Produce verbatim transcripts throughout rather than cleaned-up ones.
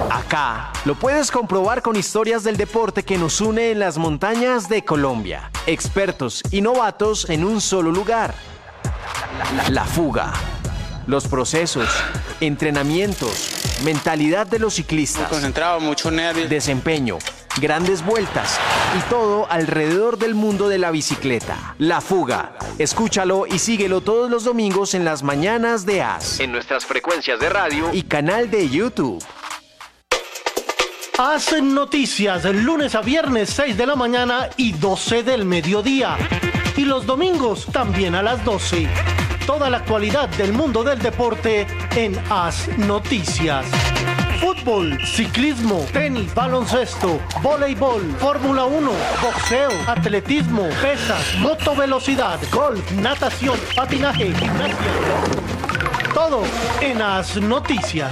Acá lo puedes comprobar con historias del deporte que nos une en las montañas de Colombia. Expertos y novatos en un solo lugar. La fuga. Los procesos, entrenamientos, mentalidad de los ciclistas. Muy concentrado, mucho nervio. Desempeño, grandes vueltas y todo alrededor del mundo de la bicicleta. La Fuga. Escúchalo y síguelo todos los domingos en las mañanas de A S. En nuestras frecuencias de radio y canal de YouTube. Hacen noticias lunes a viernes seis de la mañana y doce del mediodía. Y los domingos también a las doce. Toda la actualidad del mundo del deporte en A S Noticias. Fútbol, ciclismo, tenis, baloncesto, voleibol, Fórmula uno, boxeo, atletismo, pesas, motovelocidad, golf, natación, patinaje, gimnasia. Todo en A S Noticias.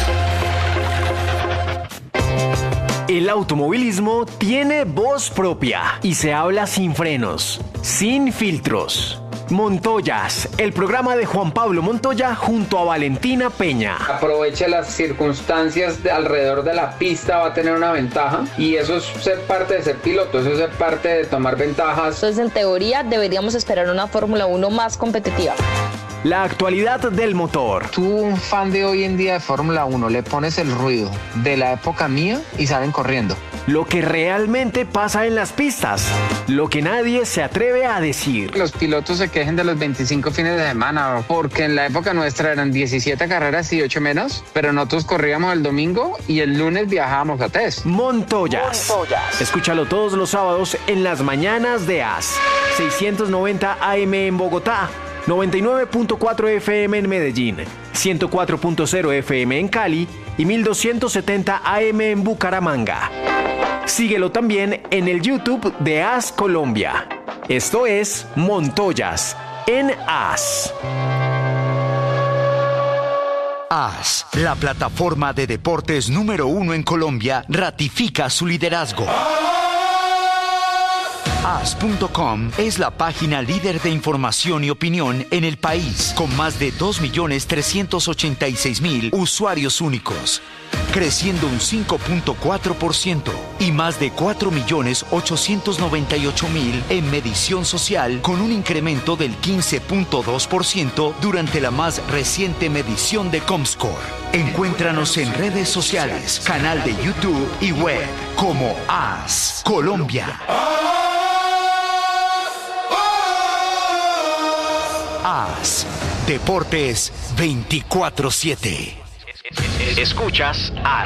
El automovilismo tiene voz propia y se habla sin frenos, sin filtros. Montoyas, el programa de Juan Pablo Montoya junto a Valentina Peña. Aproveche las circunstancias de alrededor de la pista, va a tener una ventaja y eso es ser parte de ser piloto, eso es ser parte de tomar ventajas. Entonces, en teoría, deberíamos esperar una Fórmula uno más competitiva. La actualidad del motor. Tú, un fan de hoy en día de Fórmula uno, le pones el ruido de la época mía y salen corriendo. Lo que realmente pasa en las pistas. Lo que nadie se atreve a decir. Los pilotos se quejen de los veinticinco fines de semana, porque en la época nuestra eran diecisiete carreras y ocho menos, pero nosotros corríamos el domingo y el lunes viajábamos a test. Montoyas. Montoyas. Escúchalo todos los sábados en las mañanas de A S. seiscientos noventa A M en Bogotá. noventa y nueve punto cuatro F M en Medellín, ciento cuatro punto cero F M en Cali y mil doscientos setenta A M en Bucaramanga. Síguelo también en el YouTube de A S Colombia. Esto es Montoyas en A S. A S, la plataforma de deportes número uno en Colombia, ratifica su liderazgo. A S punto com es la página líder de información y opinión en el país, con más de dos millones trescientos ochenta y seis mil usuarios únicos, creciendo un cinco punto cuatro por ciento y más de cuatro millones ochocientos noventa y ocho mil en medición social, con un incremento del quince punto dos por ciento durante la más reciente medición de Comscore. Encuéntranos en redes sociales, canal de YouTube y web como A S Colombia. A S Deportes veinticuatro siete. Escuchas A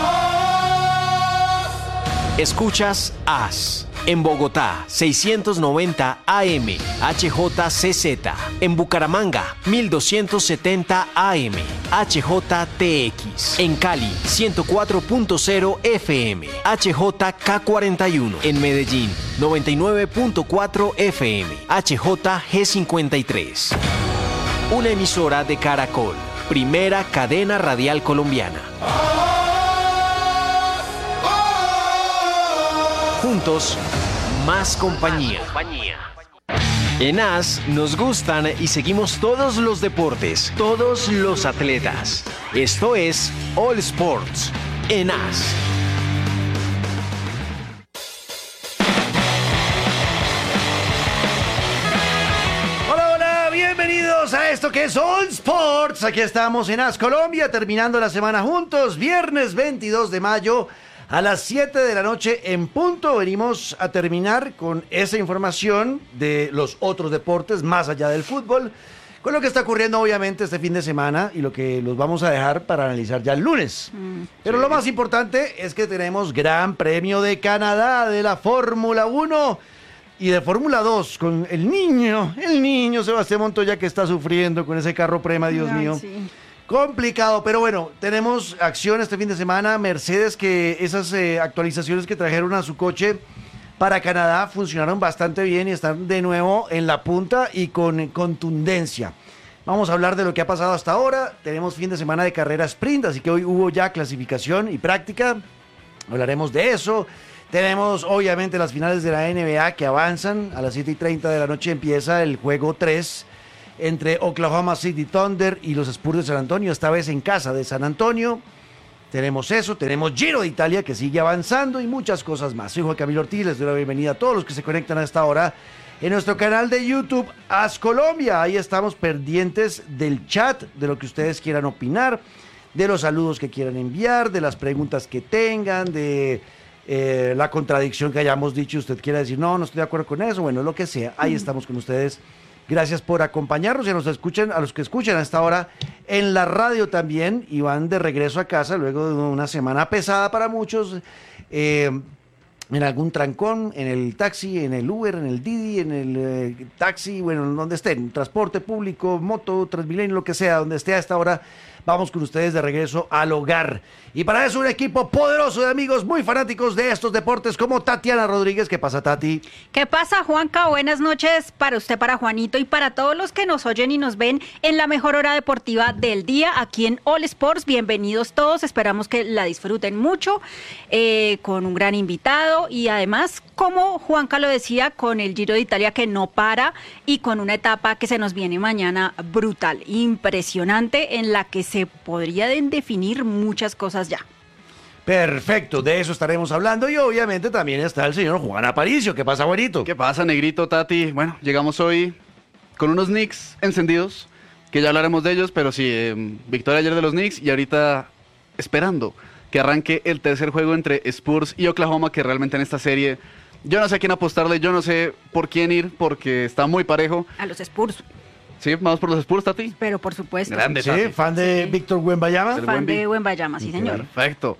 S. Escuchas A S. En Bogotá, seiscientos noventa A M, H J C Z. En Bucaramanga, mil doscientos setenta A M, H J T X. En Cali, ciento cuatro punto cero F M, H J K cuarenta y uno. En Medellín, noventa y nueve punto cuatro F M, H J G cincuenta y tres. Una emisora de Caracol, primera cadena radial colombiana. Juntos, más compañía. En A S nos gustan y seguimos todos los deportes, todos los atletas. Esto es All Sports en A S. Hola, hola, bienvenidos a esto que es All Sports. Aquí estamos en A S Colombia, terminando la semana juntos, viernes veintidós de mayo. A las siete de la noche en punto venimos a terminar con esa información de los otros deportes más allá del fútbol, con lo que está ocurriendo obviamente este fin de semana y lo que los vamos a dejar para analizar ya el lunes. Mm, Pero sí. Lo más importante es que tenemos Gran Premio de Canadá de la Fórmula uno y de Fórmula dos con el niño, el niño Sebastián Montoya que está sufriendo con ese carro Prema, Dios Ay, mío. Sí. Complicado, pero bueno, tenemos acción este fin de semana. Mercedes, que esas eh, actualizaciones que trajeron a su coche para Canadá funcionaron bastante bien y están de nuevo en la punta y con contundencia. Vamos a hablar de lo que ha pasado hasta ahora. Tenemos fin de semana de carrera sprint, así que hoy hubo ya clasificación y práctica. Hablaremos de eso. Tenemos obviamente las finales de la N B A que avanzan. A las siete y treinta de la noche empieza el juego tres entre Oklahoma City Thunder y los Spurs de San Antonio, esta vez en casa de San Antonio. Tenemos eso, tenemos Giro de Italia que sigue avanzando y muchas cosas más. Soy Juan Camilo Ortiz, les doy la bienvenida a todos los que se conectan a esta hora en nuestro canal de YouTube, As Colombia. Ahí estamos pendientes del chat, de lo que ustedes quieran opinar, de los saludos que quieran enviar, de las preguntas que tengan, de eh, la contradicción que hayamos dicho y usted quiera decir, no, no estoy de acuerdo con eso, bueno, lo que sea. Ahí estamos con ustedes. Gracias por acompañarnos y a, nos escuchen, a los que escuchan a esta hora en la radio también y van de regreso a casa luego de una semana pesada para muchos, eh, en algún trancón, en el taxi, en el Uber, en el Didi, en el eh, taxi, bueno, donde estén, transporte público, moto, Transmilenio, lo que sea, donde esté a esta hora. Vamos con ustedes de regreso al hogar. Y para eso un equipo poderoso de amigos muy fanáticos de estos deportes como Tatiana Rodríguez. ¿Qué pasa, Tati? ¿Qué pasa, Juanca? Buenas noches para usted, para Juanito y para todos los que nos oyen y nos ven en la mejor hora deportiva del día aquí en All Sports. Bienvenidos todos, esperamos que la disfruten mucho, eh, con un gran invitado y además, como Juanca lo decía, con el Giro de Italia que no para y con una etapa que se nos viene mañana brutal, impresionante, en la que se podrían definir muchas cosas ya. Perfecto, de eso estaremos hablando y obviamente también está el señor Juan Aparicio. ¿Qué pasa, Juanito? ¿Qué pasa, Negrito, Tati? Bueno, llegamos hoy con unos Knicks encendidos, que ya hablaremos de ellos, pero sí, eh, victoria ayer de los Knicks y ahorita esperando que arranque el tercer juego entre Spurs y Oklahoma, que realmente en esta serie yo no sé a quién apostarle, yo no sé por quién ir, porque está muy parejo. A los Spurs. Sí, vamos por los Spurs, Tati. Pero por supuesto. Grande, Sí, Tati. fan de Sí. Víctor Wembanyama. El Fan Wemby. de Wembanyama, sí, señor. Perfecto.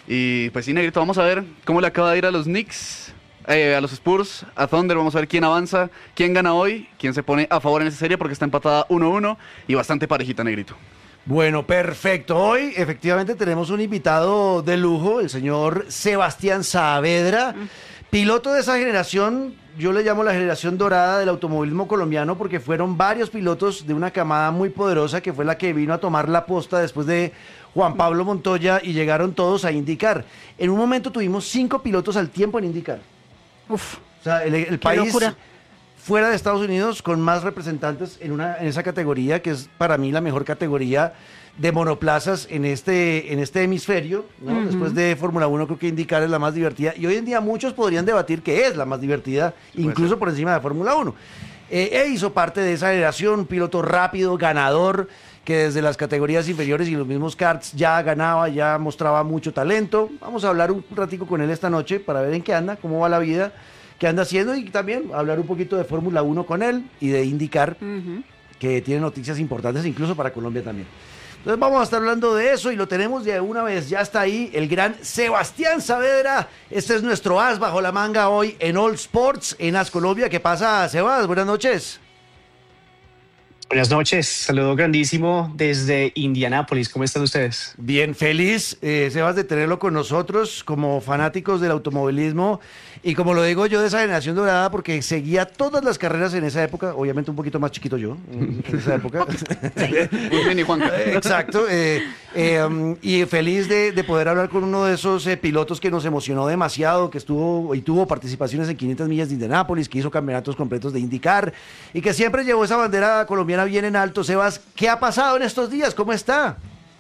Y pues sí, Negrito, vamos a ver cómo le acaba de ir a los Knicks, eh, a los Spurs, a Thunder. Vamos a ver quién avanza, quién gana hoy, quién se pone a favor en esta serie, porque está empatada uno uno y bastante parejita, Negrito. Bueno, perfecto. Hoy efectivamente tenemos un invitado de lujo, el señor Sebastián Saavedra, piloto de esa generación. Yo le llamo la generación dorada del automovilismo colombiano porque fueron varios pilotos de una camada muy poderosa que fue la que vino a tomar la posta después de Juan Pablo Montoya y llegaron todos a IndyCar. En un momento tuvimos cinco pilotos al tiempo en IndyCar. Uf, O sea, el, el Qué país locura. fuera de Estados Unidos con más representantes en, una, en esa categoría, que es para mí la mejor categoría de monoplazas en este, en este hemisferio, ¿no? Ujú. Después de Fórmula uno creo que IndyCar es la más divertida y hoy en día muchos podrían debatir que es la más divertida, incluso ser. por encima de Fórmula uno. Eh, e hizo parte de esa generación, un piloto rápido, ganador, que desde las categorías inferiores y los mismos karts ya ganaba, ya mostraba mucho talento. Vamos a hablar un ratico con él esta noche para ver en qué anda, cómo va la vida, qué anda haciendo y también hablar un poquito de Fórmula uno con él y de IndyCar, ujú. que tiene noticias importantes incluso para Colombia también. Entonces vamos a estar hablando de eso y lo tenemos de una vez. Ya está ahí el gran Sebastián Saavedra. Este es nuestro as bajo la manga hoy en All Sports, en As Colombia. ¿Qué pasa, Sebas? Buenas noches. Buenas noches, saludo grandísimo desde Indianápolis. ¿Cómo están ustedes? Bien, feliz, eh, Sebas, de tenerlo con nosotros como fanáticos del automovilismo y como lo digo yo de esa generación dorada porque seguía todas las carreras en esa época, obviamente un poquito más chiquito yo en en esa época. Un mini Juanca. Eh, Exacto, eh, eh, um, y feliz de, de poder hablar con uno de esos eh, pilotos que nos emocionó demasiado, que estuvo y tuvo participaciones en quinientas millas de Indianápolis, que hizo campeonatos completos de IndyCar y que siempre llevó esa bandera colombiana bien en alto. Sebas, ¿qué ha pasado en estos días? ¿Cómo está?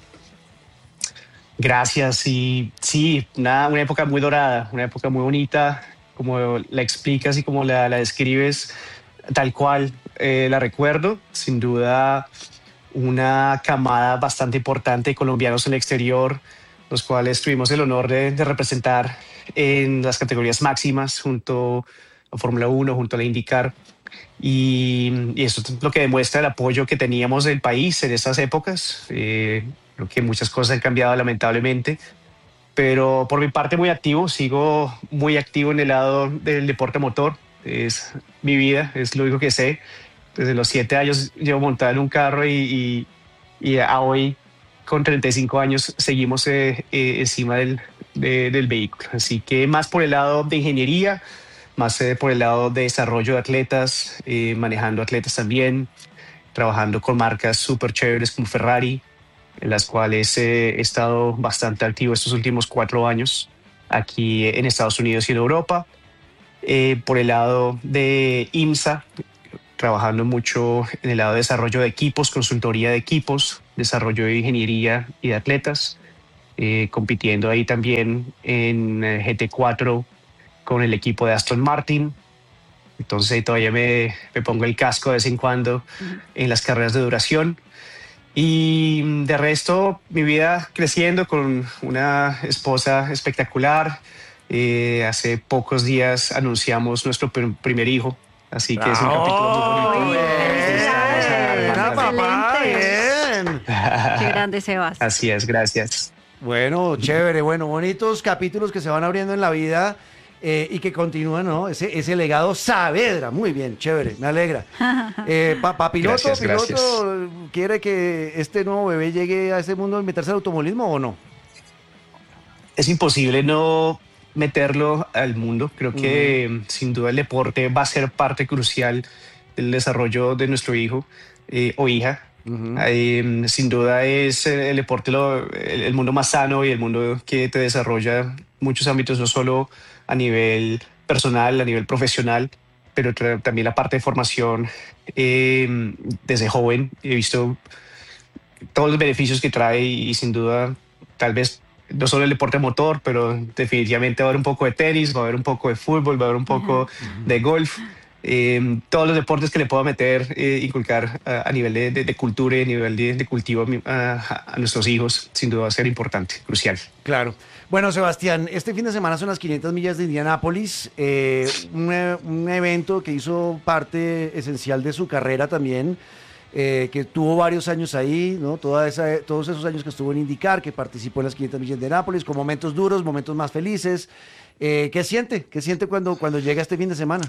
Gracias. Y sí, una, una época muy dorada, una época muy bonita, como la explicas y como la, la describes, tal cual eh, la recuerdo. Sin duda, una camada bastante importante de colombianos en el exterior, los cuales tuvimos el honor de, de representar en las categorías máximas junto a Fórmula uno, junto a la IndyCar. Y, y eso es lo que demuestra el apoyo que teníamos del país en esas épocas. Eh, creo que muchas cosas han cambiado lamentablemente, pero por mi parte muy activo, sigo muy activo en el lado del deporte motor. Es mi vida, es lo único que sé. Desde los siete años llevo montado en un carro y, y, y a hoy con treinta y cinco años seguimos eh, eh, encima del, de, del vehículo. Así que más por el lado de ingeniería, más eh, por el lado de desarrollo de atletas, eh, manejando atletas también, trabajando con marcas súper chéveres como Ferrari, en las cuales eh, he estado bastante activo estos últimos cuatro años aquí en Estados Unidos y en Europa. Eh, por el lado de IMSA, trabajando mucho en el lado de desarrollo de equipos, consultoría de equipos, desarrollo de ingeniería y de atletas. eh, compitiendo ahí también en eh, G T cuatro con el equipo de Aston Martin. Entonces todavía me, me pongo el casco de vez en cuando uh-huh. en las carreras de duración. Y de resto, mi vida creciendo con una esposa espectacular. Eh, hace pocos días anunciamos nuestro pr- primer hijo, así que es un capítulo muy bonito. ¡Bien, papá! ¡Bien! ¡Qué grande, Sebas! Así es, gracias. Bueno, chévere, bueno, bonitos capítulos que se van abriendo en la vida. Eh, y que continúa, ¿no? Ese, ese legado Saavedra. Muy bien, chévere, me alegra. Eh, Papá Piloto, gracias, Piloto, gracias. ¿quiere que este nuevo bebé llegue a este mundo de meterse al automovilismo o no? Es imposible no meterlo al mundo. Creo que uh-huh. sin duda el deporte va a ser parte crucial del desarrollo de nuestro hijo eh, o hija. Uh-huh. Eh, sin duda es el deporte lo, el, el mundo más sano y el mundo que te desarrolla muchos ámbitos, no solo a nivel personal, a nivel profesional, pero tra- también la parte de formación. Eh, desde joven he visto todos los beneficios que trae y, y sin duda, tal vez no solo el deporte motor, pero definitivamente va a haber un poco de tenis, va a haber un poco de fútbol, va a haber un poco uh-huh. de golf. Eh, todos los deportes que le pueda meter, eh, inculcar uh, a nivel de, de, de cultura y a nivel de, de cultivo uh, a nuestros hijos, sin duda va a ser importante, crucial. Claro. Bueno, Sebastián, este fin de semana son las quinientas millas de Indianápolis, eh, un, un evento que hizo parte esencial de su carrera también, eh, que tuvo varios años ahí, ¿no? Toda esa, todos esos años que estuvo en IndyCar, que participó en las quinientas millas de Indianápolis, con momentos duros, momentos más felices. Eh, ¿Qué siente? ¿Qué siente cuando, cuando llega este fin de semana?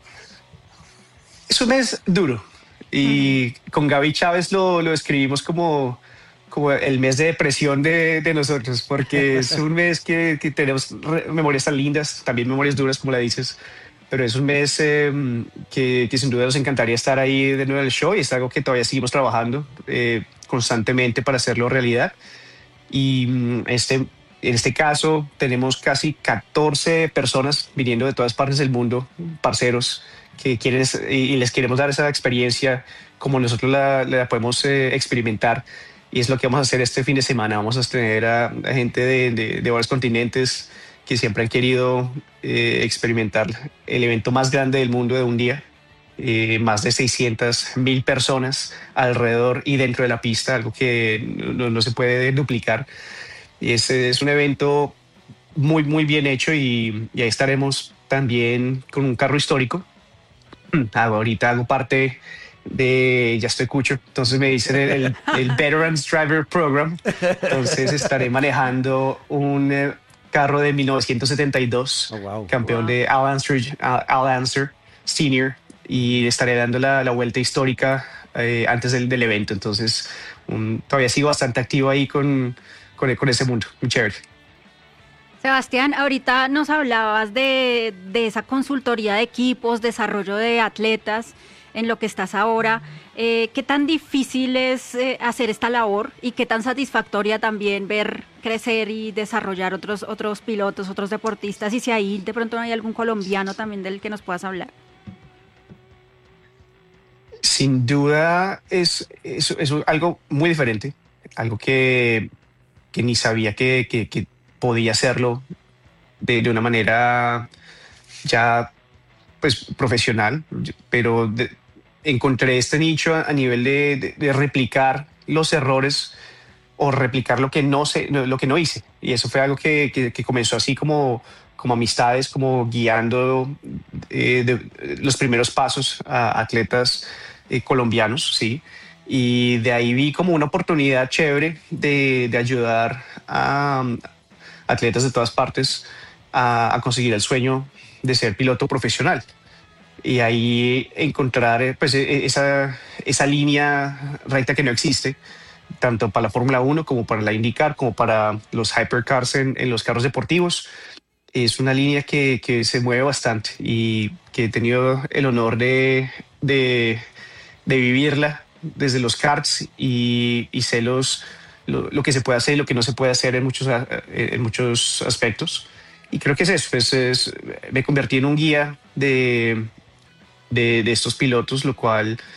Es un mes duro y uh-huh. con Gaby Chávez lo, lo escribimos como, como el mes de depresión de, de nosotros, porque es un mes que, que tenemos re- memorias tan lindas, también memorias duras como la dices, pero es un mes eh, que, que sin duda nos encantaría estar ahí de nuevo en el show y es algo que todavía seguimos trabajando eh, constantemente para hacerlo realidad. Y este, en este caso tenemos casi catorce personas viniendo de todas partes del mundo, parceros, que quieren y les queremos dar esa experiencia como nosotros la, la podemos eh, experimentar, y es lo que vamos a hacer este fin de semana. Vamos a tener a, a gente de, de, de varios continentes que siempre han querido eh, experimentar el evento más grande del mundo de un día, eh, más de seiscientas mil personas alrededor y dentro de la pista, algo que no, no se puede duplicar, y es, es un evento muy muy bien hecho, y, y ahí estaremos también con un carro histórico. Ahorita hago parte de, ya estoy cucho, entonces me dicen el, el, el Veterans Driver Program, entonces estaré manejando un eh, carro de mil novecientos setenta y dos, oh, wow, campeón wow. de Al Unser, Al, Al Unser Senior, y estaré dando la, la vuelta histórica eh, antes del, del evento, entonces um, todavía sigo bastante activo ahí con, con, con ese mundo, muy chévere. Sebastián, ahorita nos hablabas de, de esa consultoría de equipos, desarrollo de atletas, en lo que estás ahora. Eh, ¿Qué tan difícil es eh, hacer esta labor y qué tan satisfactoria también ver crecer y desarrollar otros, otros pilotos, otros deportistas? Y si ahí de pronto hay algún colombiano también del que nos puedas hablar. Sin duda es, es, es algo muy diferente, algo que, que ni sabía que... que, que podía hacerlo de, de una manera ya pues profesional, pero de, encontré este nicho a, a nivel de, de, de replicar los errores o replicar lo que no sé, lo que no hice, y eso fue algo que, que, que comenzó así como, como amistades, como guiando eh, de, los primeros pasos a atletas eh, colombianos, sí. Y de ahí vi como una oportunidad chévere de, de ayudar a atletas de todas partes a, a conseguir el sueño de ser piloto profesional, y ahí encontrar pues esa, esa línea recta que no existe tanto para la Fórmula uno como para la IndyCar como para los hypercars en, en los carros deportivos. Es una línea que, que se mueve bastante y que he tenido el honor de, de, de vivirla desde los karts, y, y sé los Lo, lo que se puede hacer y lo que no se puede hacer en muchos, en muchos aspectos. Y creo que es eso, es, es, me convertí en un guía de, de, de estos pilotos, lo cual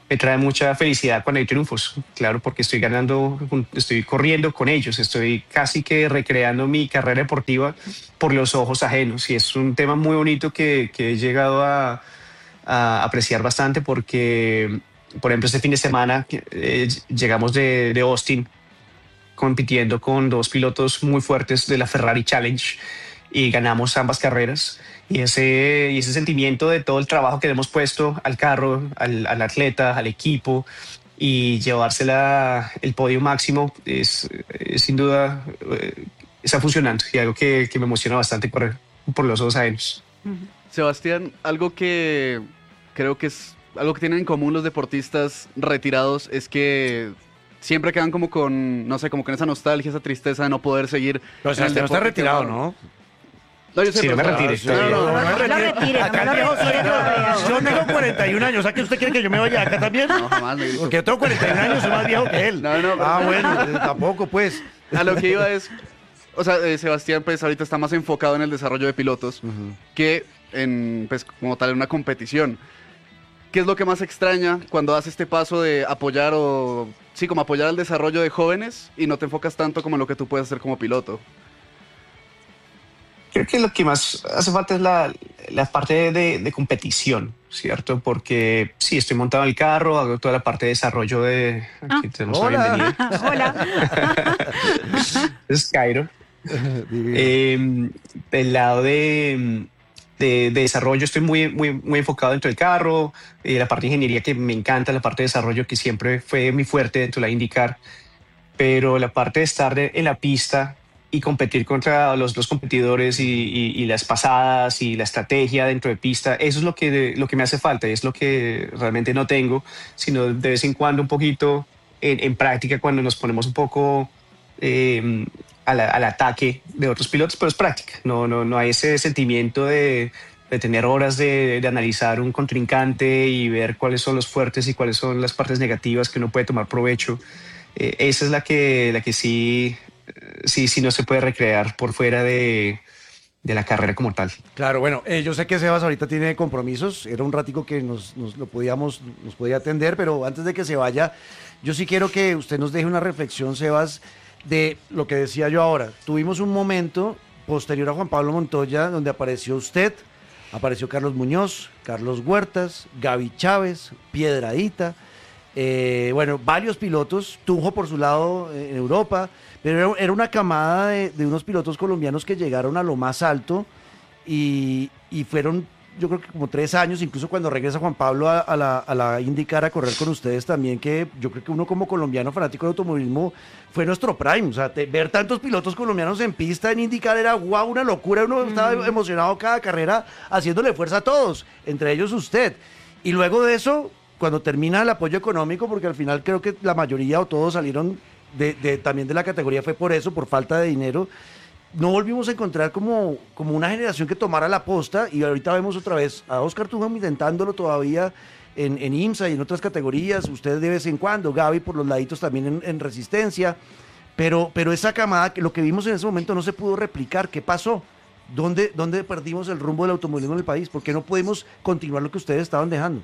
me trae mucha felicidad cuando hay triunfos, claro, porque estoy ganando, estoy corriendo con ellos, estoy casi que recreando mi carrera deportiva por los ojos ajenos, y es un tema muy bonito que, que he llegado a, a apreciar bastante porque, por ejemplo, este fin de semana eh, llegamos de, de Austin compitiendo con dos pilotos muy fuertes de la Ferrari Challenge y ganamos ambas carreras. Y ese, y ese sentimiento de todo el trabajo que le hemos puesto al carro, al, al atleta, al equipo, y llevársela el podio máximo, es, es sin duda, eh, está funcionando, y algo que, que me emociona bastante por, por los dos años. Sebastián, algo que creo que es algo que tienen en común los deportistas retirados es que siempre quedan como con, no sé, como con esa nostalgia, esa tristeza de no poder seguir. Pero Sebastián está retirado, ¿no? No, yo sé, sí, no me retire. No, no, no, no, no, no lo retire, acá no el lo viejo soy retire yo. todavía. Yo tengo cuarenta y un años. ¿A qué usted quiere que yo me vaya acá también? No, jamás me dijo. Porque yo tengo cuarenta y un años, soy más viejo que él. No, no, Ah, pero- bueno, eh, tampoco, pues. A lo que iba es, o sea, eh, Sebastián pues ahorita está más enfocado en el desarrollo de pilotos que en, pues como tal, en una competición. ¿Qué es lo que más extraña cuando das este paso de apoyar o, sí, como apoyar el desarrollo de jóvenes y no te enfocas tanto como en lo que tú puedes hacer como piloto? Creo que lo que más hace falta es la, la parte de, de competición, ¿cierto? Porque sí, estoy montado en el carro, hago toda la parte de desarrollo de... Aquí tenemos una Hola. bienvenida. Hola. Es Cairo. Eh, del lado de, de, de desarrollo estoy muy, muy, muy enfocado dentro del carro, eh, la parte de ingeniería que me encanta, la parte de desarrollo que siempre fue muy fuerte dentro de la IndyCar, pero la parte de estar de- en la pista y competir contra los dos competidores y, y- y las pasadas y la estrategia dentro de pista, eso es lo que, lo que me hace falta y es lo que realmente no tengo, sino de vez en cuando un poquito en, en práctica cuando nos ponemos un poco eh, al, al ataque de otros pilotos, pero es práctica, no, no, no hay ese sentimiento de, de tener horas de, de analizar un contrincante y ver cuáles son los fuertes y cuáles son las partes negativas que uno puede tomar provecho. Eh, esa es la que, la que sí, eh, sí, sí no se puede recrear por fuera de, de la carrera como tal. Claro, bueno, eh, yo sé que Sebas ahorita tiene compromisos, era un ratico que nos, nos lo podíamos, nos podía atender, pero antes de que se vaya, yo sí quiero que usted nos deje una reflexión, Sebas, de lo que decía yo ahora. Tuvimos un momento posterior a Juan Pablo Montoya donde apareció usted, apareció Carlos Muñoz, Carlos Huertas, Gaby Chávez, Piedradita, eh, bueno, varios pilotos, Tunjo por su lado eh, en Europa, pero era, era una camada de, de unos pilotos colombianos que llegaron a lo más alto y, y fueron, yo creo que como tres años, incluso cuando regresa Juan Pablo a, a la, a la IndyCar a correr con ustedes también, que yo creo que uno como colombiano fanático del automovilismo fue nuestro prime, o sea, te- ver tantos pilotos colombianos en pista en IndyCar era guau, una locura, uno estaba emocionado cada carrera haciéndole fuerza a todos, entre ellos usted. Y luego de eso, cuando termina el apoyo económico, porque al final creo que la mayoría o todos salieron de, de- también de la categoría, fue por eso, por falta de dinero, no volvimos a encontrar como, como una generación que tomara la posta, y ahorita vemos otra vez a Oscar Tunham intentándolo todavía en, en IMSA y en otras categorías, ustedes de vez en cuando, Gaby por los laditos también en, en resistencia, pero, pero esa camada, que lo que vimos en ese momento no se pudo replicar. ¿Qué pasó? ¿Dónde, ¿Dónde perdimos el rumbo del automovilismo en el país? ¿Por qué no pudimos continuar lo que ustedes estaban dejando?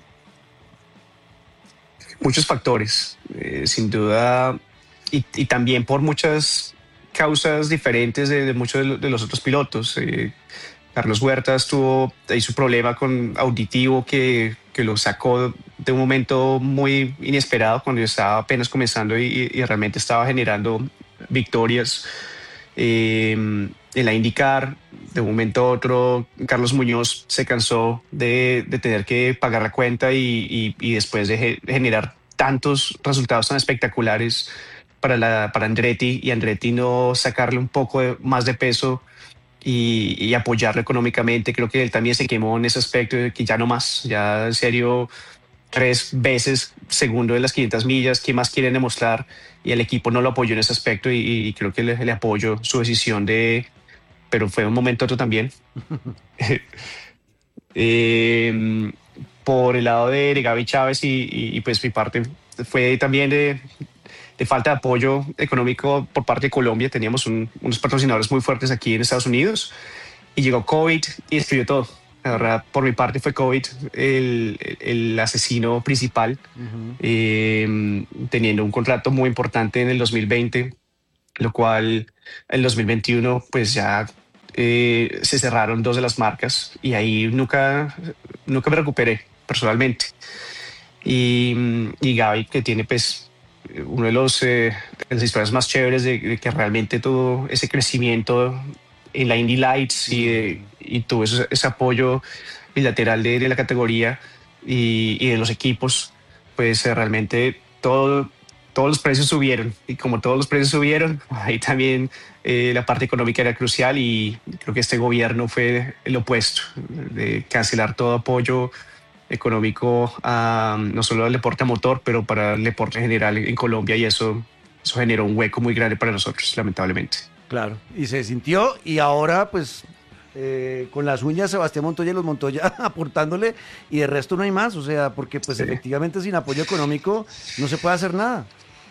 Muchos factores, eh, sin duda, y, y también por muchas causas diferentes de, de muchos de, lo- de los otros pilotos. Eh, Carlos Huertas tuvo ahí su problema con auditivo que, que lo sacó de un momento muy inesperado cuando yo estaba apenas comenzando y, y realmente estaba generando victorias. Eh, en la IndyCar, de un momento a otro, Carlos Muñoz se cansó de, de tener que pagar la cuenta y, y- y después de ge- generar tantos resultados tan espectaculares para, la, para Andretti, y Andretti no sacarle un poco de- más de peso y, y apoyarlo económicamente. Creo que él también se quemó en ese aspecto de que ya no más, ya en serio, tres veces segundo de las quinientas millas, ¿qué más quieren demostrar? Y el equipo no lo apoyó en ese aspecto y, y creo que le, le apoyo su decisión de, pero fue un momento otro también. Eh, por el lado de, de Gaby Chávez y, y, y pues mi parte fue también de, de falta de apoyo económico por parte de Colombia. Teníamos un- unos patrocinadores muy fuertes aquí en Estados Unidos y llegó COVID y destruyó todo. La verdad, por mi parte fue COVID el, el asesino principal, uh-huh. eh, teniendo un contrato muy importante en el dos mil veinte, lo cual en el dos mil veintiuno pues ya eh, se cerraron dos de las marcas y ahí nunca, nunca me recuperé personalmente. Y, y Gaby, que tiene pues uno de los eh, de las historias más chéveres de, de que realmente tuvo ese crecimiento en la Indy Lights y, de, y tuvo ese, ese apoyo bilateral de, de la categoría y, y de los equipos, pues eh, realmente todo, todos los precios subieron y como todos los precios subieron, ahí también eh, la parte económica era crucial y creo que este gobierno fue el opuesto, de cancelar todo apoyo económico a, no solo al deporte a motor, pero para el deporte en general en Colombia y eso, eso generó un hueco muy grande para nosotros, lamentablemente. Claro, y se sintió y ahora pues eh, con las uñas Sebastián Montoya y los Montoya aportándole y de resto no hay más, o sea, porque pues sí. efectivamente sin apoyo económico no se puede hacer nada.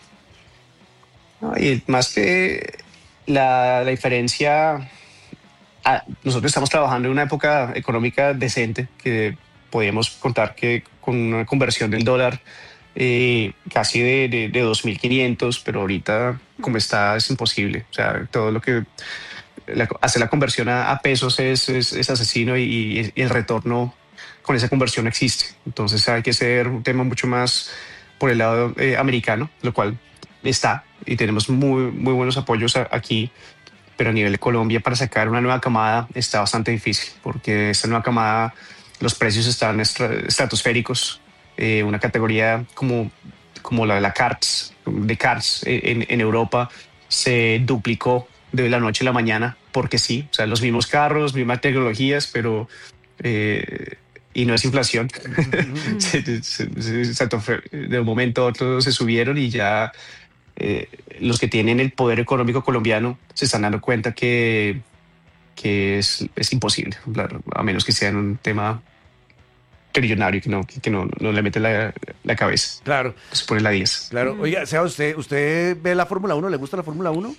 No, y más que la, la diferencia, ah, nosotros estamos trabajando en una época económica decente que podíamos contar que con una conversión del dólar Eh, casi de, de, de dos mil quinientos, pero ahorita como está es imposible, o sea, todo lo que la, hacer la conversión a, a pesos es, es, es asesino y, y el retorno con esa conversión existe, entonces hay que hacer un tema mucho más por el lado eh, americano, lo cual está y tenemos muy, muy buenos apoyos a, aquí, pero a nivel de Colombia para sacar una nueva camada está bastante difícil porque esta nueva camada los precios están estratosféricos. Eh, una categoría como, como la de la karts, de karts en, en Europa se duplicó de la noche a la mañana porque sí, o sea, los mismos carros, mismas tecnologías, pero eh, y no es inflación. Mm-hmm. se, se, se, de un momento a otro se subieron y ya eh, los que tienen el poder económico colombiano se están dando cuenta que, que es, es imposible, claro, a menos que sea un tema trillonario que no, que no, no le mete la, la cabeza. Claro. Se pone la diez. Claro. Oiga, sea usted, ¿usted ve la Fórmula uno? ¿Le gusta la Fórmula uno?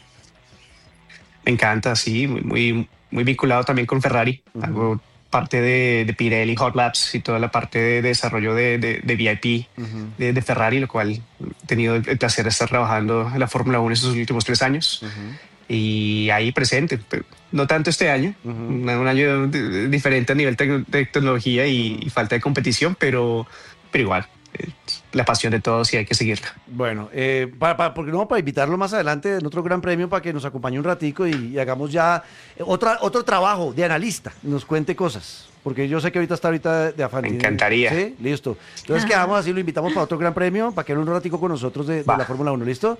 Me encanta, sí. Muy, muy, muy vinculado también con Ferrari. Uh-huh. Hago parte de, de Pirelli, Hot Laps y toda la parte de, de desarrollo de, de, de V I P uh-huh. de, de Ferrari, lo cual he tenido el placer de estar trabajando en la Fórmula uno estos últimos tres años. Uh-huh. Y ahí presente, no tanto este año, uh-huh. un, un año diferente a nivel de tecnología y, y falta de competición, pero, pero igual, eh, la pasión de todos y hay que seguirla. Bueno, eh, para, para, porque no, para invitarlo más adelante en otro gran premio para que nos acompañe un ratico y, y hagamos ya otra, otro trabajo de analista, nos cuente cosas. Porque yo sé que ahorita está ahorita de afán. Me encantaría. Sí, listo. Entonces uh-huh. quedamos así, lo invitamos para otro gran premio, para que hable un ratico con nosotros de, de la Fórmula uno, ¿listo?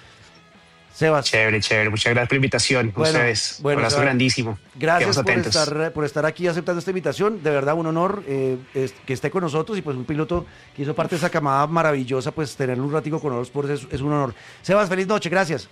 Sebas. Chévere, chévere. Muchas gracias por la invitación. Bueno, ustedes. Bueno, un abrazo Sebas, grandísimo. Gracias por estar, por estar aquí aceptando esta invitación. De verdad, un honor eh, es, que esté con nosotros y pues un piloto que hizo parte de esa camada maravillosa, pues tenerlo un ratico con nosotros es, es un honor. Sebas, feliz noche. Gracias.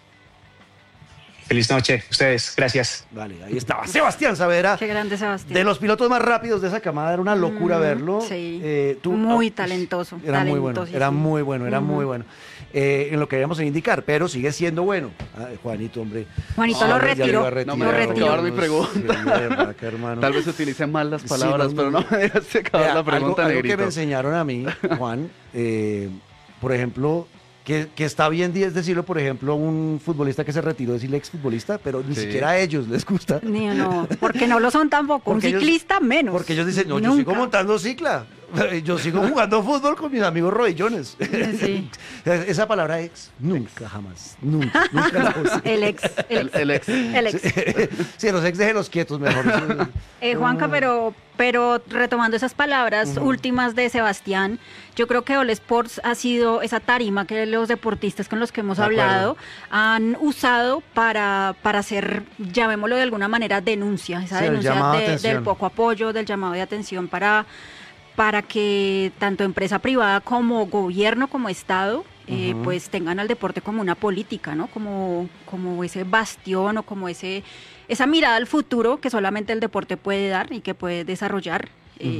Feliz noche, ustedes, gracias. Vale, ahí estaba Sebastián Saavedra. Qué grande Sebastián. De los pilotos más rápidos de esa camada, era una locura mm, verlo. Sí, eh, tú, muy oh, talentoso. Era muy bueno, era muy bueno, era uh-huh. muy bueno. Eh, en lo que queríamos indicar, pero sigue siendo bueno. Ay, Juanito, hombre. Juanito ah, lo retiró. No me dejas acabar mi pregunta. Sí, verdad, hermano. Tal vez utilicen mal las palabras, sí, no, pero no me dejas acabar Vea, la pregunta, algo, negrito. Algo que me enseñaron a mí, Juan, eh, por ejemplo... Que, que está bien decirlo, por ejemplo, un futbolista que se retiró, decirle exfutbolista, pero ni sí. siquiera a ellos les gusta. Ni no, porque no lo son tampoco, porque un ciclista ellos, menos. Porque ellos dicen, no, Nunca. yo sigo montando cicla, yo sigo jugando fútbol con mis amigos rodillones. Sí. Esa palabra ex, nunca, jamás, nunca, nunca la uso. El ex, el ex. El ex. El ex. Sí, los ex déjenlos quietos mejor. Eh, Juanca, pero... Pero retomando esas palabras uh-huh. últimas de Sebastián, yo creo que All Sports ha sido esa tarima que los deportistas con los que hemos de hablado acuerdo. han usado para, para hacer, llamémoslo de alguna manera, denuncia, esa sí, denuncia de, del poco apoyo, del llamado de atención para, para que tanto empresa privada como gobierno, como Estado, eh, uh-huh. pues tengan al deporte como una política, ¿no? Como, como ese bastión o como ese... esa mirada al futuro que solamente el deporte puede dar y que puede desarrollar uh-huh. eh,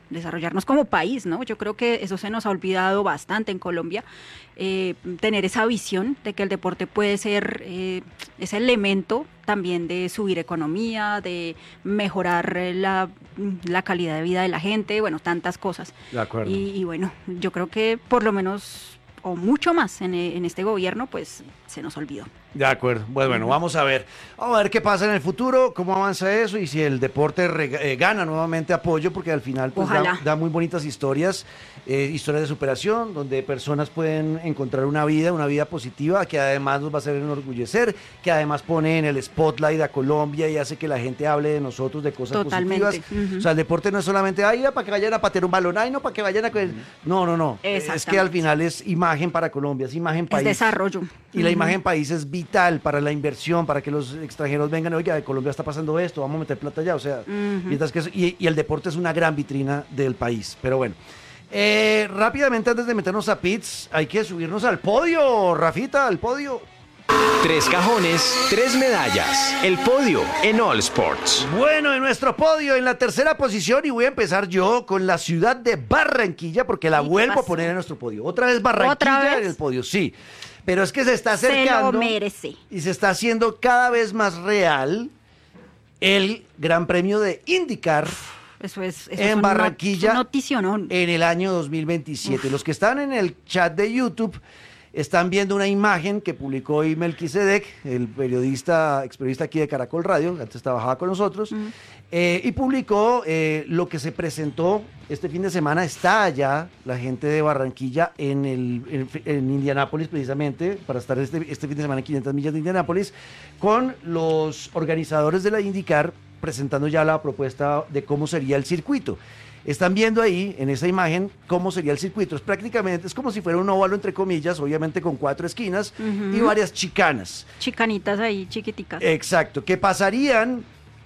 desarrollarnos como país, ¿no? Yo creo que eso se nos ha olvidado bastante en Colombia, eh, tener esa visión de que el deporte puede ser eh, ese elemento también de subir economía, de mejorar eh, la, la calidad de vida de la gente, bueno, tantas cosas. De acuerdo. Y, y bueno, yo creo que por lo menos, o mucho más en, en este gobierno, pues se nos olvidó. De acuerdo. Pues bueno, vamos a ver. Vamos a ver qué pasa en el futuro, cómo avanza eso y si el deporte rega- eh, gana nuevamente apoyo, porque al final pues da, da muy bonitas historias, eh, historias de superación, donde personas pueden encontrar una vida, una vida positiva, que además nos va a hacer enorgullecer, que además pone en el spotlight a Colombia y hace que la gente hable de nosotros, de cosas Totalmente. positivas. Uh-huh. O sea, el deporte no es solamente, ay, para que vayan a patear un balón, ay, no, para que vayan a... No, no, no. Es que al final es imagen para Colombia, es imagen país. Es desarrollo. Y la imagen país es vital para la inversión, para que los extranjeros vengan, oiga, de Colombia está pasando esto, vamos a meter plata allá, o sea, Uh-huh. mientras que eso- y, y el deporte es una gran vitrina del país, pero bueno. Eh, rápidamente, antes de meternos a pits, hay que subirnos al podio, Rafita, al podio. Tres cajones, tres medallas. El podio en All Sports. Bueno, en nuestro podio, en la tercera posición, y voy a empezar yo con la ciudad de Barranquilla, porque la ¿Y qué vuelvo a pasó? poner en nuestro podio. Otra vez Barranquilla ¿Otra vez? en el podio, sí. Pero es que se está Se acercando lo merece. y se está haciendo cada vez más real el Gran Premio de IndyCar Eso es, eso es en un Barranquilla not- un noticionón. en el año dos mil veintisiete. Los que están en el chat de YouTube están viendo una imagen que publicó hoy Melquisedec, el periodista, experiodista aquí de Caracol Radio, antes trabajaba con nosotros, Mm. eh, y publicó eh, lo que se presentó este fin de semana. Está allá la gente de Barranquilla en, el, en, en Indianápolis, precisamente, para estar este, este fin de semana en quinientas millas de Indianápolis, con los organizadores de la IndyCar presentando ya la propuesta de cómo sería el circuito. Están viendo ahí, en esa imagen, cómo sería el circuito. Es prácticamente, es como si fuera un óvalo, entre comillas, obviamente con cuatro esquinas Ujú. y varias chicanas. Chicanitas ahí, chiquiticas. Exacto, que pasarían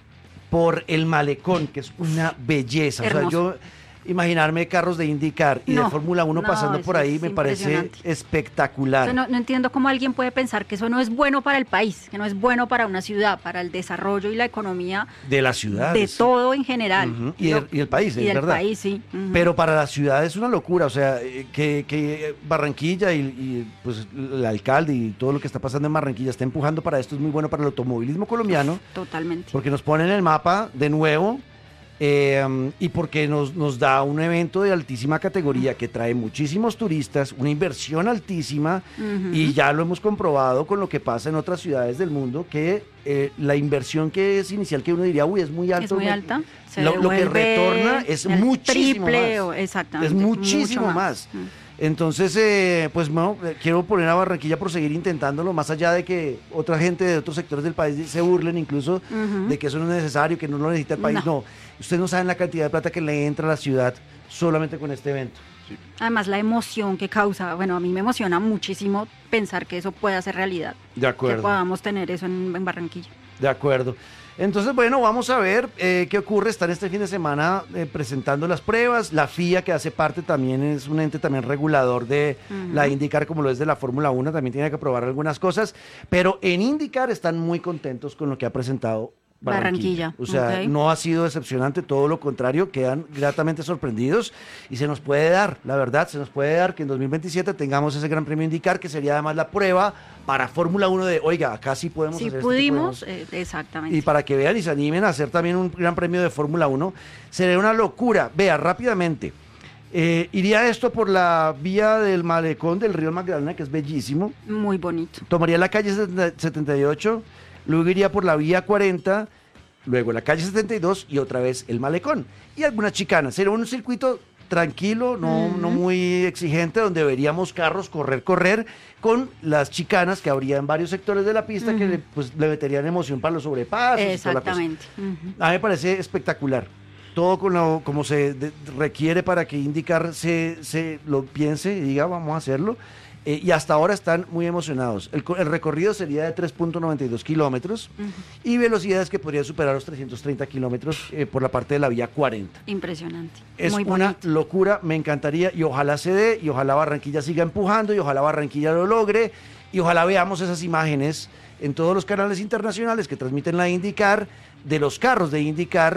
por el malecón, que es una belleza. Hermoso. O sea, yo imaginarme carros de IndyCar y No, de Fórmula uno no, pasando eso por ahí es me parece impresionante. espectacular. O sea, no, no entiendo cómo alguien puede pensar que eso no es bueno para el país, que no es bueno para una ciudad, para el desarrollo y la economía De la ciudad. de todo en general. Ujú, y, Lo- el, y el país, y es del verdad. país, sí. Ujú. Pero para la ciudad es una locura, o sea, eh, que, que Barranquilla y, y, pues el alcalde y todo lo que está pasando en Barranquilla está empujando para esto, es muy bueno para el automovilismo colombiano, Totalmente. porque nos pone en el mapa de nuevo eh, um, y porque nos, nos da un evento de altísima categoría que trae muchísimos turistas, una inversión altísima, Ujú. y ya lo hemos comprobado con lo que pasa en otras ciudades del mundo, que eh, la inversión que es inicial, que uno diría, uy, es muy alto. Es muy me- alta. Se lo, lo que devuelve retorna es el muchísimo triple más. o- exactamente, Es muchísimo mucho más. Mm. Entonces, eh, pues no, eh, quiero poner a Barranquilla por seguir intentándolo, más allá de que otra gente de otros sectores del país se burlen incluso Ujú. de que eso no es necesario, que no lo necesita el país. No, No. ustedes no saben la cantidad de plata que le entra a la ciudad solamente con este evento. Además, la emoción que causa, bueno, a mí me emociona muchísimo pensar que eso pueda ser realidad. De Que acuerdo. podamos tener eso en, en Barranquilla. De acuerdo. Entonces, bueno, vamos a ver eh, qué ocurre. Están este fin de semana eh, presentando las pruebas. La F I A, que hace parte también, es un ente también regulador de Ujú. la IndyCar, como lo es de la Fórmula uno, también tiene que aprobar algunas cosas. Pero en IndyCar están muy contentos con lo que ha presentado Barranquilla. Barranquilla, O sea, ok. no ha sido decepcionante, todo lo contrario, quedan gratamente sorprendidos y se nos puede dar, la verdad, se nos puede dar que en dos mil veintisiete tengamos ese Gran Premio IndyCar, que sería además la prueba para Fórmula uno de, oiga, acá sí podemos Si hacer este tipo de pudimos, cosas. eh, exactamente. Y para que vean y se animen a hacer también un gran premio de Fórmula uno, sería una locura. Vea, rápidamente, eh, iría esto por la vía del malecón del río Magdalena, que es bellísimo. Muy bonito. Tomaría la calle setenta y ocho, luego iría por la vía cuarenta, luego la calle setenta y dos y otra vez el malecón. Y algunas chicanas. Sería un circuito tranquilo, no, Ujú. no muy exigente, donde veríamos carros correr, correr, con las chicanas que habría en varios sectores de la pista que Ujú. le, pues, le meterían emoción para los sobrepasos. y toda la cosa. Exactamente. Ujú. A mí me parece espectacular. Todo con lo, como se de- requiere para que IndyCar se, se lo piense y diga, vamos a hacerlo. Eh, y hasta ahora están muy emocionados. El, co- el recorrido sería de tres punto noventa y dos kilómetros Ujú. y velocidades que podrían superar los trescientos treinta kilómetros eh, por la parte de la vía cuarenta. Impresionante. Es Muy una bonito. locura, me encantaría y ojalá se dé y ojalá Barranquilla siga empujando y ojalá Barranquilla lo logre y ojalá veamos esas imágenes en todos los canales internacionales que transmiten la IndyCar, de los carros de IndyCar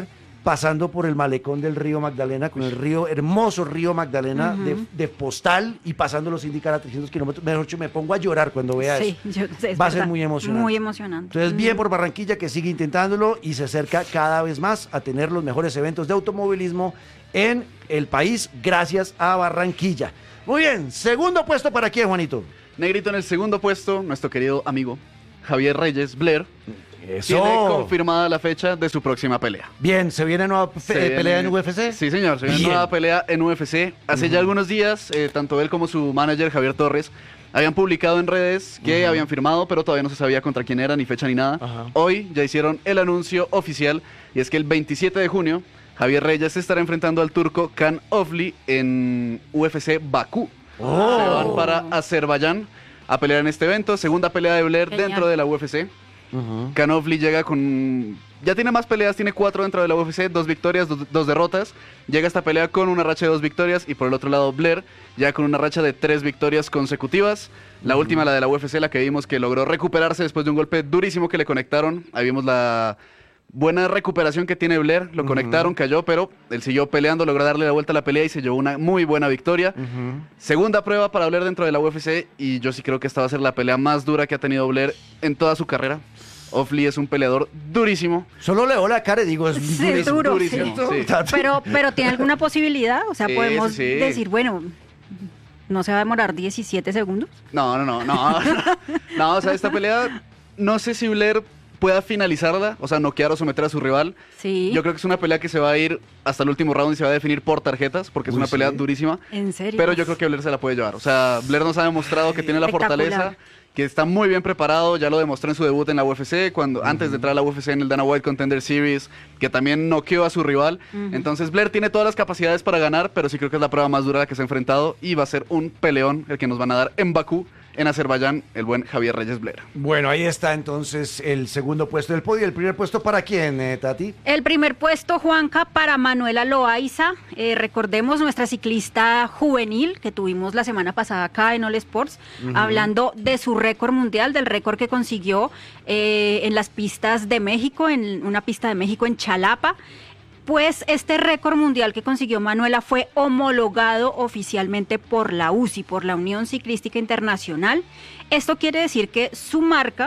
pasando por el malecón del río Magdalena, con el río, hermoso río Magdalena, Ujú. de, de postal, y pasando los Indicar a trescientos kilómetros. Mejor dicho, me pongo a llorar cuando vea Sí, eso. yo sé, es Va a ser verdad. muy emocionante. Muy emocionante. Entonces, bien Mm. por Barranquilla, que sigue intentándolo y se acerca cada vez más a tener los mejores eventos de automovilismo en el país, gracias a Barranquilla. Muy bien, segundo puesto para quién, Juanito. Negrito, en el segundo puesto, nuestro querido amigo Javier Reyes Blair Eso. tiene confirmada la fecha de su próxima pelea. Bien, ¿se viene nueva pe- Se viene- pelea en U F C? Sí, señor, se viene Bien. nueva pelea en U F C. Hace ya algunos días, eh, tanto él como su manager Javier Torres habían publicado en redes que Ujú. habían firmado, pero todavía no se sabía contra quién era, ni fecha ni nada. Ajá. Hoy ya hicieron el anuncio oficial, y es que el veintisiete de junio Javier Reyes se estará enfrentando al turco Can Ofli en U F C Bakú. Oh. Se van para Azerbaiyán a pelear en este evento. Segunda pelea de Blair Genial. dentro de la U F C. Ujú. Can Ofli llega con... Ya tiene más peleas, tiene cuatro dentro de la U F C, dos victorias, dos, dos derrotas. Llega a esta pelea con una racha de dos victorias, y por el otro lado Blair ya con una racha de tres victorias consecutivas. La última, la de la U F C, la que vimos que logró recuperarse después de un golpe durísimo que le conectaron. Ahí vimos la buena recuperación que tiene Blair. Lo Ujú. conectaron, cayó, pero él siguió peleando, logró darle la vuelta a la pelea y se llevó una muy buena victoria. Ujú. Segunda prueba para Blair dentro de la U F C, y yo sí creo que esta va a ser la pelea más dura que ha tenido Blair en toda su carrera. Ofli es un peleador durísimo. Solo le veo la cara y digo, es Sí, es durísimo. duro, durísimo, sí. sí. Pero, pero ¿tiene alguna posibilidad? O sea, Sí, podemos sí, sí. decir, bueno, ¿no se va a demorar diecisiete segundos? No, no, no, no. No, o sea, esta pelea, no sé si Blair pueda finalizarla, o sea, noquear o someter a su rival. Sí. Yo creo que es una pelea que se va a ir hasta el último round y se va a definir por tarjetas, porque es Uy, una pelea sí. durísima. ¿En serio? Pero yo creo que Blair se la puede llevar. O sea, Blair nos ha demostrado que tiene la Espectacular. fortaleza, que está muy bien preparado. Ya lo demostró en su debut en la U F C, cuando antes de entrar a la U F C en el Dana White Contender Series, que también noqueó a su rival. Ujú. Entonces Blair tiene todas las capacidades para ganar, pero sí creo que es la prueba más dura a la que se ha enfrentado, y va a ser un peleón el que nos van a dar en Bakú, en Azerbaiyán, el buen Javier Reyes Blair. Bueno, ahí está entonces el segundo puesto del podio. ¿El primer puesto para quién, eh, Tati? El primer puesto, Juanca, para Manuela Loaiza. Eh, recordemos nuestra ciclista juvenil que tuvimos la semana pasada acá en All Sports, hablando de su récord mundial, del récord que consiguió eh, en las pistas de México, en una pista de México en Chalapa. Pues este récord mundial que consiguió Manuela fue homologado oficialmente por la U C I, por la Unión Ciclística Internacional. Esto quiere decir que su marca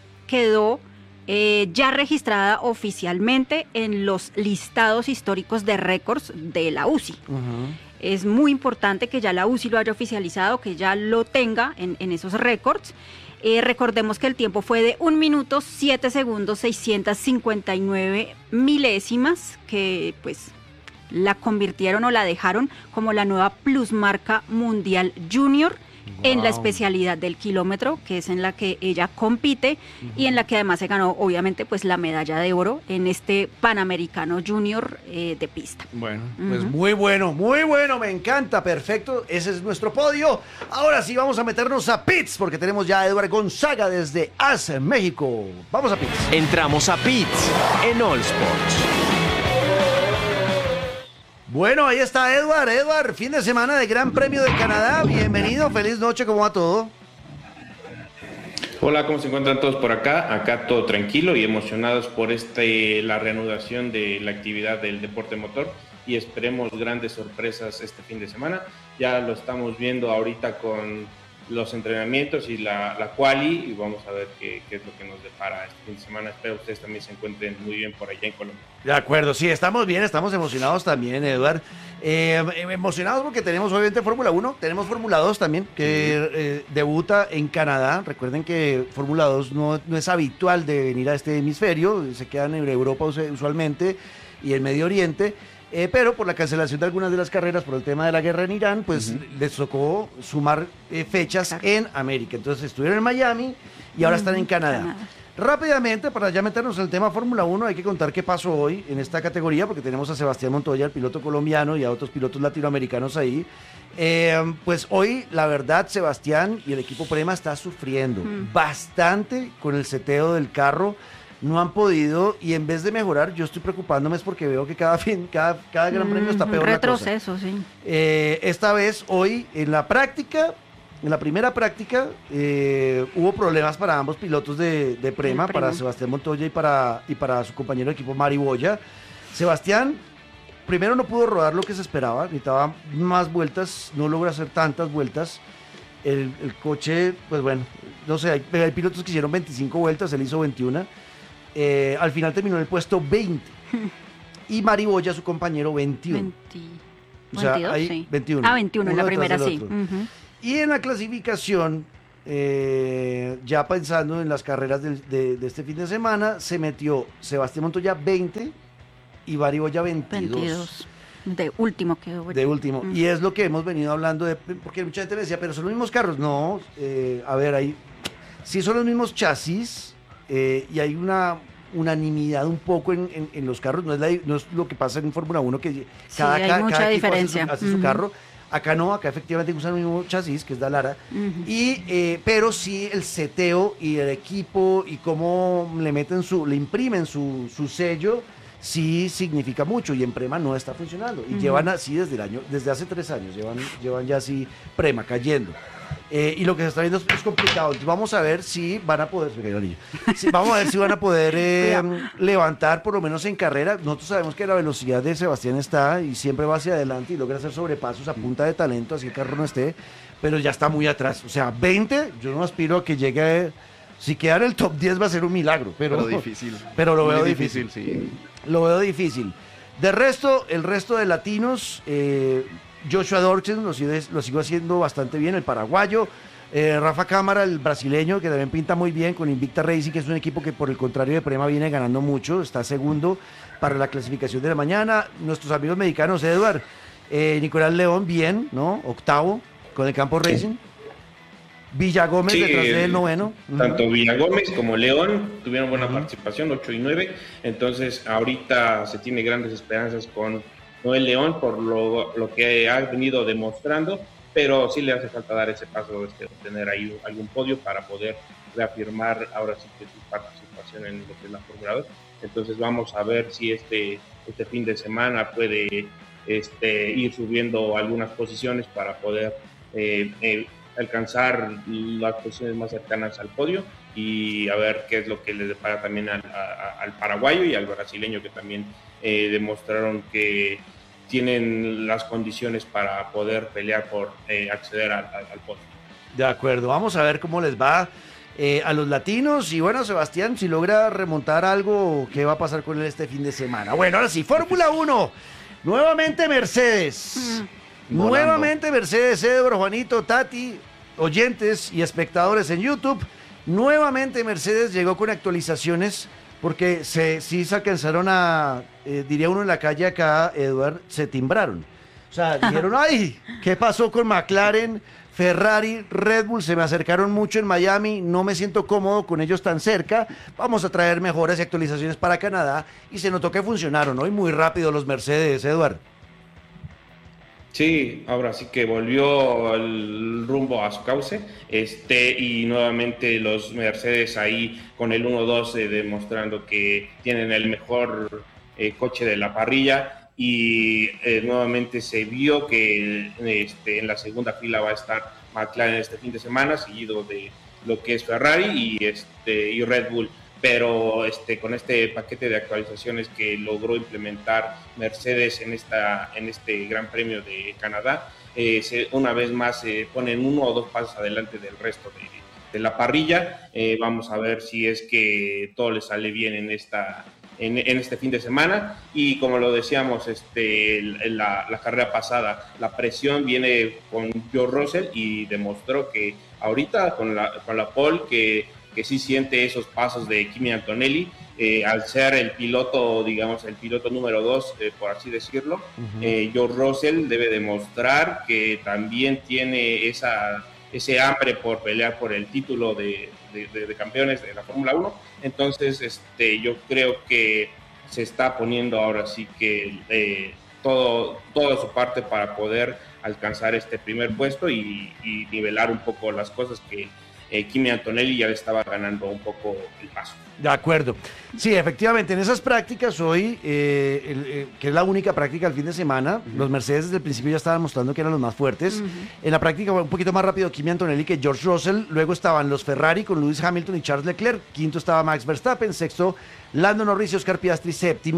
quedó eh, ya registrada oficialmente en los listados históricos de récords de la U C I. Es muy importante que ya la U C I lo haya oficializado, que ya lo tenga en, en esos récords. Eh, recordemos que el tiempo fue de un minuto, siete segundos, seiscientos cincuenta y nueve milésimas, que pues la convirtieron o la dejaron como la nueva plusmarca mundial junior en la Wow. especialidad del kilómetro, que es en la que ella compite y en la que además se ganó obviamente pues la medalla de oro en este Panamericano Junior eh, de pista. Bueno, pues Ujú. muy bueno, muy bueno, me encanta, perfecto, ese es nuestro podio. Ahora sí, vamos a meternos a pits, porque tenemos ya a Edward Gonzaga desde A S, México. Vamos a pits. Entramos a Pits en All Sports. Bueno, ahí está Edward, Edward, fin de semana de Gran Premio de Canadá, bienvenido, feliz noche, ¿cómo va todo? Hola, ¿cómo se encuentran todos por acá? Acá todo tranquilo y emocionados por este la reanudación de la actividad del deporte motor, y esperemos grandes sorpresas este fin de semana. Ya lo estamos viendo ahorita con los entrenamientos y la, la quali, y vamos a ver qué, qué es lo que nos depara este fin de semana. Espero que ustedes también se encuentren muy bien por allá en Colombia. De acuerdo, sí, estamos bien, estamos emocionados también, Edward. Eh, emocionados porque tenemos obviamente Fórmula uno, tenemos Fórmula dos también, que eh, debuta en Canadá. Recuerden que Fórmula dos no, no es habitual de venir a este hemisferio, se quedan en Europa usualmente y en Medio Oriente. Eh, pero por la cancelación de algunas de las carreras, por el tema de la guerra en Irán, pues uh-huh. les tocó sumar eh, fechas claro. en América. Entonces estuvieron en Miami y ahora uh-huh. están en Canadá. Canadá. Rápidamente, para ya meternos en el tema Fórmula uno, hay que contar qué pasó hoy en esta categoría, porque tenemos a Sebastián Montoya, el piloto colombiano, y a otros pilotos latinoamericanos ahí. Eh, pues hoy, la verdad, Sebastián y el equipo Prema está sufriendo uh-huh. bastante con el seteo del carro. No han podido, y en vez de mejorar, yo estoy preocupándome es porque veo que cada fin, cada, cada gran premio está peor. Un retroceso, sí. Eh, esta vez, hoy, en la práctica, en la primera práctica, eh, hubo problemas para ambos pilotos de, de Prema, Prema, para Sebastián Montoya y para, y para su compañero de equipo Mari Boya. Sebastián, primero no pudo rodar lo que se esperaba, necesitaba más vueltas, no logra hacer tantas vueltas. El, el coche, pues bueno, no sé, hay, hay pilotos que hicieron veinticinco vueltas, él hizo veintiuna. Eh, al final terminó en el puesto veinte. Y Mari Boya, su compañero, veintiuno. veinte. O sea, veintidós, hay sí. veintiuno. Ah, veintiuno en la uno detrás primera, del sí. otro. Uh-huh. Y en la clasificación, eh, ya pensando en las carreras del- de, de este fin de semana, se metió Sebastián Montoya veinte y Mari Boya veintidós. veintidós. De último quedó. De último. Mm. Y es lo que hemos venido hablando de, porque mucha gente me decía, pero son los mismos carros. No, eh, a ver, ahí sí son los mismos chasis, eh, y hay una unanimidad un poco en, en- en los carros. No es, la- no es lo que pasa en Fórmula uno, que cada, hay ca- mucha cada equipo hace su- diferencia. hace su, Ujú. carro. Acá no, acá efectivamente usan el mismo chasis, que es Dallara. Ujú. Y, eh, pero sí el seteo y el equipo y cómo le meten su, le imprimen su, su sello, sí significa mucho. Y en Prema no está funcionando. Y Ujú. llevan así desde el año, desde hace tres años, llevan, llevan ya así Prema cayendo. Eh, y lo que se está viendo es, es complicado. Entonces vamos a ver si van a poder, se me cayó el anillo. Sí, vamos a ver si van a poder eh, levantar por lo menos en carrera. Nosotros sabemos que la velocidad de Sebastián está y siempre va hacia adelante y logra hacer sobrepasos a punta de talento, así el carro no esté, pero ya está muy atrás. O sea, veinte, yo no aspiro a que llegue, si queda en el top diez va a ser un milagro, pero, Pero difícil. Pero lo Muy veo difícil, difícil, sí. Lo veo difícil. De resto, el resto de latinos, eh, Joshua Dorchen lo sigue, lo sigo haciendo bastante bien, el paraguayo. Eh, Rafa Cámara, el brasileño, que también pinta muy bien con Invicta Racing, que es un equipo que por el contrario de Prema viene ganando mucho, está segundo para la clasificación de la mañana. Nuestros amigos mexicanos, Edward, eh, Nicolás León, bien, ¿no? Octavo con el Campo Racing. Villa Gómez Sí, detrás del el- noveno. Tanto Villagómez como León tuvieron buena participación, ocho y nueve. Entonces, ahorita se tiene grandes esperanzas con Noel León por lo, lo que ha venido demostrando, pero sí le hace falta dar ese paso, este, obtener ahí algún podio para poder reafirmar ahora sí que su participación en lo que es la Fórmula dos. Entonces, vamos a ver si este, este fin de semana puede este, ir subiendo algunas posiciones para poder eh, eh, alcanzar las posiciones más cercanas al podio y a ver qué es lo que le depara también al, a- al paraguayo y al brasileño, que también eh, demostraron que tienen las condiciones para poder pelear por eh, acceder al, al, al podio. De acuerdo, vamos a ver cómo les va eh, a los latinos. Y bueno, Sebastián, si logra remontar algo, ¿qué va a pasar con él este fin de semana? Bueno, ahora sí, Fórmula uno. Nuevamente Mercedes. Volando. Nuevamente Mercedes, Edward, Juanito, Tati, oyentes y espectadores en YouTube. Nuevamente Mercedes llegó con actualizaciones porque se, sí se alcanzaron a, eh, diría uno en la calle acá, Edward, se timbraron. O sea, dijeron, ay, ¿qué pasó con McLaren, Ferrari, Red Bull? Se me acercaron mucho en Miami, no me siento cómodo con ellos tan cerca. Vamos a traer mejoras y actualizaciones para Canadá. Y se notó que funcionaron hoy muy rápido los Mercedes, Edward. Sí, ahora sí que volvió el rumbo a su cauce, este, y nuevamente los Mercedes ahí con el uno dos eh, demostrando que tienen el mejor eh, coche de la parrilla, y eh, nuevamente se vio que este, en la segunda fila va a estar McLaren este fin de semana, seguido de lo que es Ferrari y, este, y Red Bull. Pero este, con este paquete de actualizaciones que logró implementar Mercedes en, esta, en este Gran Premio de Canadá, eh, se, una vez más se eh, ponen uno o dos pasos adelante del resto de, de la parrilla. Eh, vamos a ver si es que todo le sale bien en, esta, en, en este fin de semana. Y como lo decíamos este, en la, la carrera pasada, la presión viene con George Russell y demostró que ahorita con la, con la pole que que sí siente esos pasos de Kimi Antonelli, eh, al ser el piloto, digamos, el piloto número dos, eh, por así decirlo. Uh-huh. eh, George Russell debe demostrar que también tiene esa, ese hambre por pelear por el título de, de, de, de campeones de la Fórmula uno. Entonces, este, yo creo que se está poniendo ahora sí que eh, todo, toda su parte para poder alcanzar este primer puesto y, y nivelar un poco las cosas que Eh, Kimi Antonelli ya le estaba ganando un poco el paso. De acuerdo. Sí, efectivamente, en esas prácticas hoy, eh, el, eh, que es la única práctica del fin de semana, uh-huh. los Mercedes desde el principio ya estaban mostrando que eran los más fuertes. Uh-huh. En la práctica fue un poquito más rápido Kimi Antonelli que George Russell. Luego estaban los Ferrari con Lewis Hamilton y Charles Leclerc. Quinto estaba Max Verstappen. Sexto, Lando Norris y Oscar Piastri. Séptimo,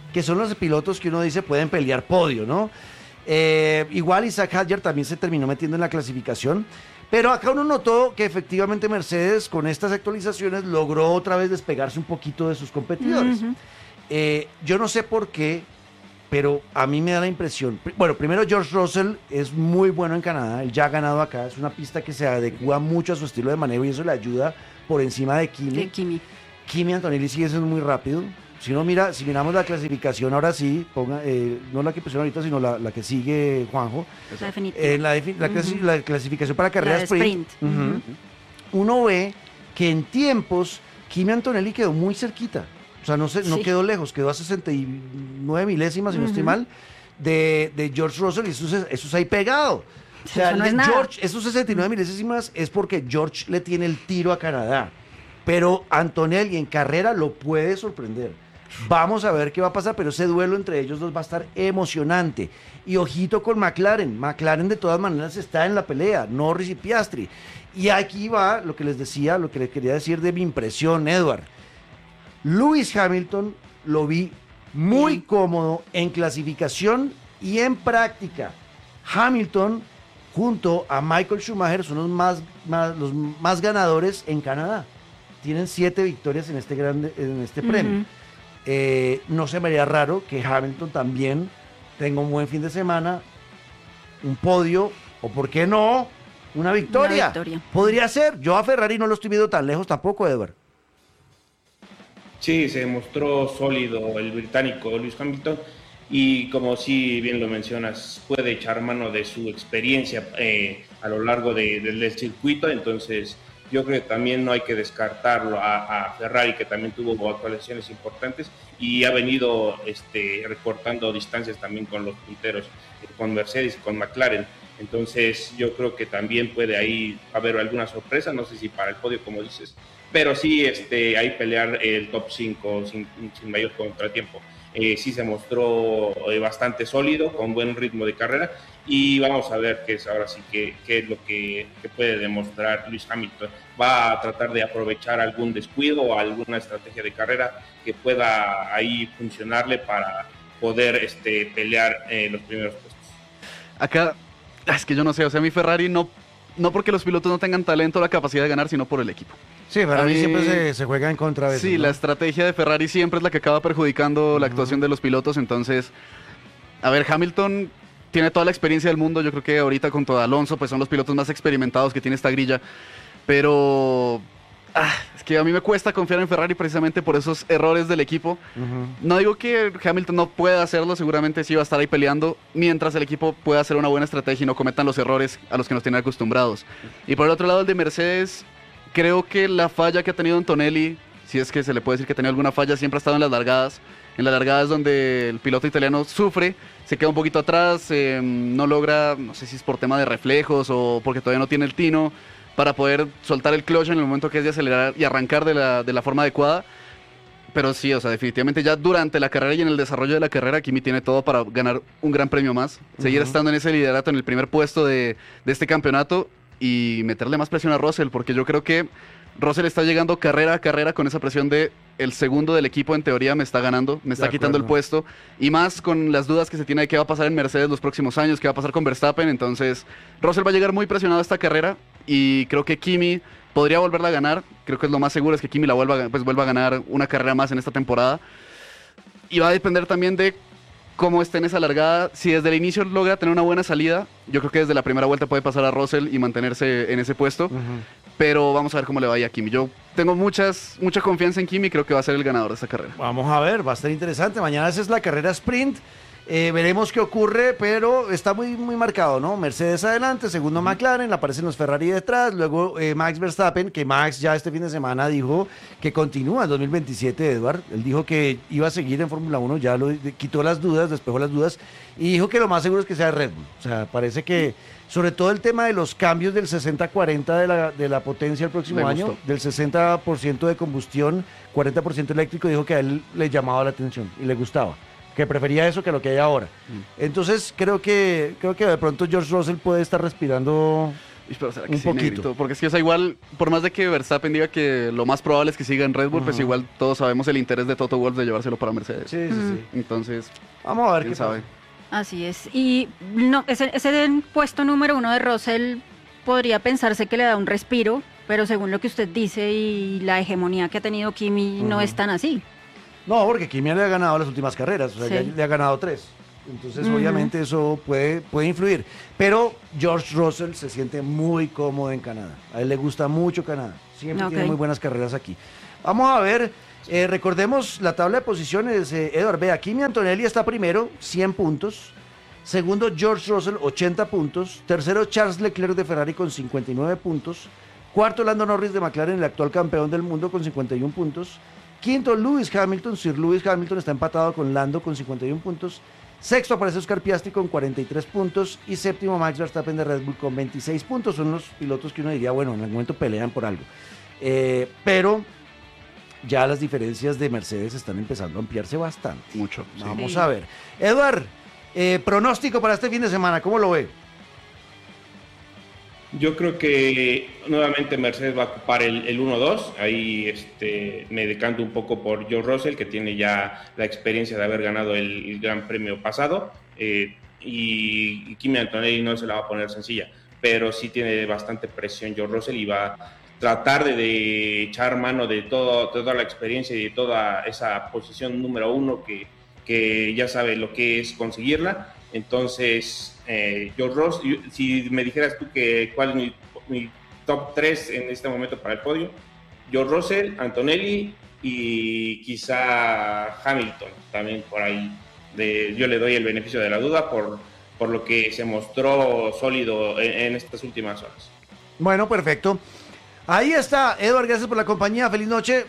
que son los pilotos que uno dice pueden pelear podio, ¿no? Eh, igual Isaac Hadjar también se terminó metiendo en la clasificación, pero acá uno notó que efectivamente Mercedes con estas actualizaciones logró otra vez despegarse un poquito de sus competidores. Uh-huh. eh, yo no sé por qué, pero a mí me da la impresión, bueno, primero George Russell es muy bueno en Canadá, él ya ha ganado acá, es una pista que se adecua mucho a su estilo de manejo y eso le ayuda por encima de Kimi. De Kimi. Kimi Antonelli sigue siendo muy rápido. Si uno mira, si miramos la clasificación ahora sí, ponga, eh, no la que pusieron ahorita, sino la, la que sigue Juanjo. La definitiva. Eh, la, defi- la, uh-huh. clasi- la clasificación para carrera sprint. sprint. Uh-huh. Uh-huh. Uno ve que en tiempos Kimi Antonelli quedó muy cerquita. O sea, no, se, no sí. quedó lejos, quedó a sesenta y nueve milésimas, si uh-huh. no estoy mal, de, de George Russell y eso, eso es ahí pegado. O sea, no es George, esos sesenta y nueve milésimas es porque George le tiene el tiro a Canadá. Pero Antonelli en carrera lo puede sorprender. Vamos a ver qué va a pasar, pero ese duelo entre ellos dos va a estar emocionante. Y ojito con McLaren. McLaren de todas maneras está en la pelea, Norris y Piastri. Y aquí va lo que les decía, lo que les quería decir de mi impresión, Edward. Lewis Hamilton lo vi muy sí. cómodo en clasificación y en práctica. Hamilton junto a Michael Schumacher son los más, más, los más ganadores en Canadá. Tienen siete victorias en este, grande, en este uh-huh. premio. Eh, no se me haría raro que Hamilton también tenga un buen fin de semana, un podio, o por qué no, una victoria. Una victoria. Podría ser. Yo a Ferrari no lo estoy viendo tan lejos tampoco, Edward. Sí, se mostró sólido el británico Lewis Hamilton y como sí bien lo mencionas, puede echar mano de su experiencia eh, a lo largo de, de, del circuito, entonces yo creo que también no hay que descartarlo a, a Ferrari, que también tuvo actualizaciones importantes y ha venido este, recortando distancias también con los punteros, con Mercedes y con McLaren. Entonces yo creo que también puede ahí haber alguna sorpresa, no sé si para el podio como dices, pero sí este, ahí pelear el top cinco sin, sin mayor contratiempo. Eh, sí se mostró eh, bastante sólido, con buen ritmo de carrera y vamos a ver qué es ahora sí que, qué es lo que, que puede demostrar Lewis Hamilton. Va a tratar de aprovechar algún descuido o alguna estrategia de carrera que pueda ahí funcionarle para poder este, pelear eh, los primeros puestos. Acá, es que yo no sé, o sea, mi Ferrari no, no porque los pilotos no tengan talento o la capacidad de ganar, sino por el equipo. Sí, Ferrari mí, siempre se, se juega en contra de eso. Sí, ¿no? La estrategia de Ferrari siempre es la que acaba perjudicando uh-huh. la actuación de los pilotos. Entonces, a ver, Hamilton tiene toda la experiencia del mundo. Yo creo que ahorita con todo Alonso, pues son los pilotos más experimentados que tiene esta grilla. Pero ah, es que a mí me cuesta confiar en Ferrari precisamente por esos errores del equipo. Uh-huh. No digo que Hamilton no pueda hacerlo, seguramente sí va a estar ahí peleando, mientras el equipo pueda hacer una buena estrategia y no cometan los errores a los que nos tienen acostumbrados. Y por el otro lado, el de Mercedes... Creo que la falla que ha tenido Antonelli, si es que se le puede decir que ha tenido alguna falla, siempre ha estado en las largadas. En las largadas donde el piloto italiano sufre, se queda un poquito atrás, eh, no logra, no sé si es por tema de reflejos o porque todavía no tiene el tino para poder soltar el clutch en el momento que es de acelerar y arrancar de la, de la forma adecuada. Pero sí, o sea, definitivamente ya durante la carrera y en el desarrollo de la carrera, Kimi tiene todo para ganar un gran premio más, seguir uh-huh. estando en ese liderato, en el primer puesto de, de este campeonato. Y meterle más presión a Russell, porque yo creo que Russell está llegando carrera a carrera con esa presión de el segundo del equipo en teoría me está ganando, me está quitando el puesto, y más con las dudas que se tiene de qué va a pasar en Mercedes los próximos años, qué va a pasar con Verstappen. Entonces Russell va a llegar muy presionado a esta carrera y creo que Kimi podría volverla a ganar. Creo que es lo más seguro es que Kimi la vuelva, pues, vuelva a ganar una carrera más en esta temporada, y va a depender también de cómo esté en esa largada. Si desde el inicio logra tener una buena salida, yo creo que desde la primera vuelta puede pasar a Russell y mantenerse en ese puesto. Uh-huh. Pero vamos a ver cómo le vaya a Kimi. Yo tengo muchas, mucha confianza en Kimi y creo que va a ser el ganador de esta carrera. Vamos a ver, va a estar interesante. Mañana esa es la carrera sprint. Eh, veremos qué ocurre, pero está muy, muy marcado, ¿no? Mercedes adelante, segundo McLaren, aparecen los Ferrari detrás, luego eh, Max Verstappen, que Max ya este fin de semana dijo que continúa en dos mil veintisiete, Edward. Él dijo que iba a seguir en Fórmula uno, ya lo quitó las dudas, despejó las dudas, y dijo que lo más seguro es que sea Red Bull. O sea, parece que, sobre todo el tema de los cambios del sesenta cuarenta de la, de la potencia el próximo año, del sesenta por ciento de combustión, cuarenta por ciento eléctrico, dijo que a él le llamaba la atención y le gustaba, que prefería eso que lo que hay ahora. Mm. Entonces creo que creo que de pronto George Russell puede estar respirando Pero será que un sí, poquito. Negrito? Porque es que, o sea, igual, por más de que Verstappen diga que lo más probable es que siga en Red Bull, uh-huh. pues igual todos sabemos el interés de Toto Wolff de llevárselo para Mercedes. Sí, sí, mm. sí. Entonces, vamos a ver quién qué sabe. pasa. Así es. Y no, ese, ese puesto número uno de Russell podría pensarse que le da un respiro, pero según lo que usted dice y la hegemonía que ha tenido Kimi, uh-huh. no es tan así. No, porque Kimi le ha ganado las últimas carreras, o sea, sí. ya le ha ganado tres. Entonces, uh-huh. obviamente, eso puede, puede influir. Pero George Russell se siente muy cómodo en Canadá. A él le gusta mucho Canadá. Siempre okay. tiene muy buenas carreras aquí. Vamos a ver, eh, recordemos la tabla de posiciones. Eh, Edward, vea, Kimi Antonelli está primero, cien puntos. Segundo, George Russell, ochenta puntos. Tercero, Charles Leclerc de Ferrari con cincuenta y nueve puntos. Cuarto, Lando Norris de McLaren, el actual campeón del mundo, con cincuenta y uno puntos. Quinto, Lewis Hamilton. Sir Lewis Hamilton está empatado con Lando con cincuenta y uno puntos. Sexto aparece Oscar Piastri con cuarenta y tres puntos y séptimo Max Verstappen de Red Bull con veintiséis puntos. Son los pilotos que uno diría, bueno, en algún momento pelean por algo. Eh, pero ya las diferencias de Mercedes están empezando a ampliarse bastante. Mucho. Sí. Vamos a ver. Eduard, eh, pronóstico para este fin de semana, ¿cómo lo ve? Yo creo que nuevamente Mercedes va a ocupar el, el uno dos. Ahí este, me decanto un poco por George Russell, que tiene ya la experiencia de haber ganado el, el Gran Premio pasado. Eh, y, y Kimi Antonelli no se la va a poner sencilla, pero sí tiene bastante presión George Russell y va a tratar de, de echar mano de, todo, de toda la experiencia y de toda esa posición número uno que, que ya sabe lo que es conseguirla. Entonces, eh, George Russell, si me dijeras tú que cuál es mi, mi top tres en este momento para el podio, George Russell, Antonelli y quizá Hamilton también por ahí. De, yo le doy el beneficio de la duda por, por lo que se mostró sólido en, en estas últimas horas. Bueno, perfecto. Ahí está, Edward, gracias por la compañía, feliz noche.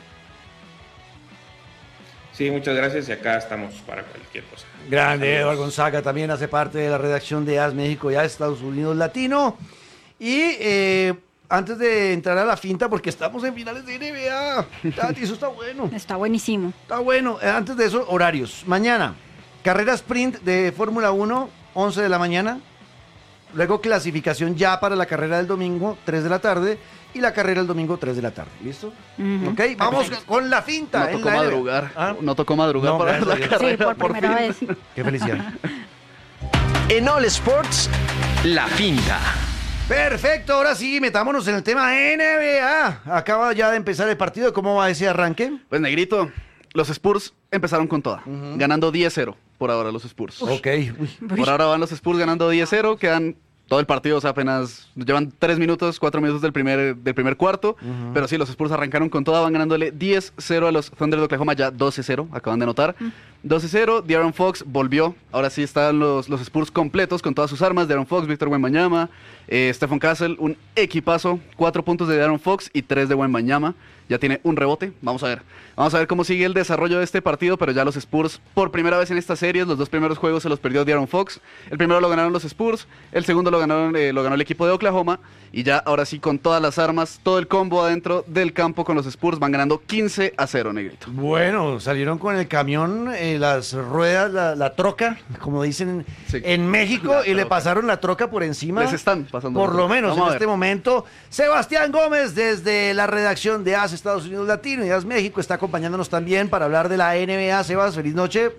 Sí, muchas gracias y acá estamos para cualquier cosa. Grande, Edward Gonzaga también hace parte de la redacción de A S México y A S Estados Unidos Latino. Y eh, antes de entrar a la finta, porque estamos en finales de N B A, Tati, eso está bueno. Está buenísimo. Está bueno. Eh, antes de eso, horarios. Mañana, carrera sprint de Fórmula uno, once de la mañana. Luego clasificación ya para la carrera del domingo, tres de la tarde. Y la carrera el domingo, tres de la tarde. ¿Listo? Uh-huh. Ok, vamos con la finta. No tocó madrugar. ¿Ah? No tocó madrugar no, para ver la sí, carrera. por, por primera vez. Qué felicidad. En All Sports, la finta. Perfecto, ahora sí, metámonos en el tema N B A. Acaba ya de empezar el partido. ¿Cómo va ese arranque? Pues, Negrito, los Spurs empezaron con toda, uh-huh. ganando diez cero por ahora los Spurs. Ok. Uy. Por ahora van los Spurs ganando diez cero, quedan... Todo el partido, o sea, apenas llevan tres minutos, cuatro minutos del primer, del primer cuarto. Uh-huh. Pero sí, los Spurs arrancaron con toda, van ganándole diez cero a los Thunder de Oklahoma, ya doce cero, acaban de anotar. Uh-huh. doce cero, De'Aaron Fox volvió. Ahora sí están los, los Spurs completos con todas sus armas. De'Aaron Fox, Víctor Wembanyama, eh, Stephen Castle, un equipazo. Cuatro puntos de De'Aaron Fox y tres de Wembanyama. Ya tiene un rebote. Vamos a ver. Vamos a ver cómo sigue el desarrollo de este partido, pero ya los Spurs, por primera vez en estas series, los dos primeros juegos se los perdió De'Aaron Fox. El primero lo ganaron los Spurs, el segundo lo, ganaron, eh, lo ganó el equipo de Oklahoma. Y ya ahora sí, con todas las armas, todo el combo adentro del campo con los Spurs, van ganando quince a cero, Negrito. Bueno, salieron con el camión, eh, las ruedas, la, la troca, como dicen sí. en México, la y troca. Le pasaron la troca por encima. Les están pasando. Por lo menos en este momento. Sebastián Gómez, desde la redacción de A S Estados Unidos Latino y A S México, está acompañándonos también para hablar de la N B A. Sebas, feliz noche.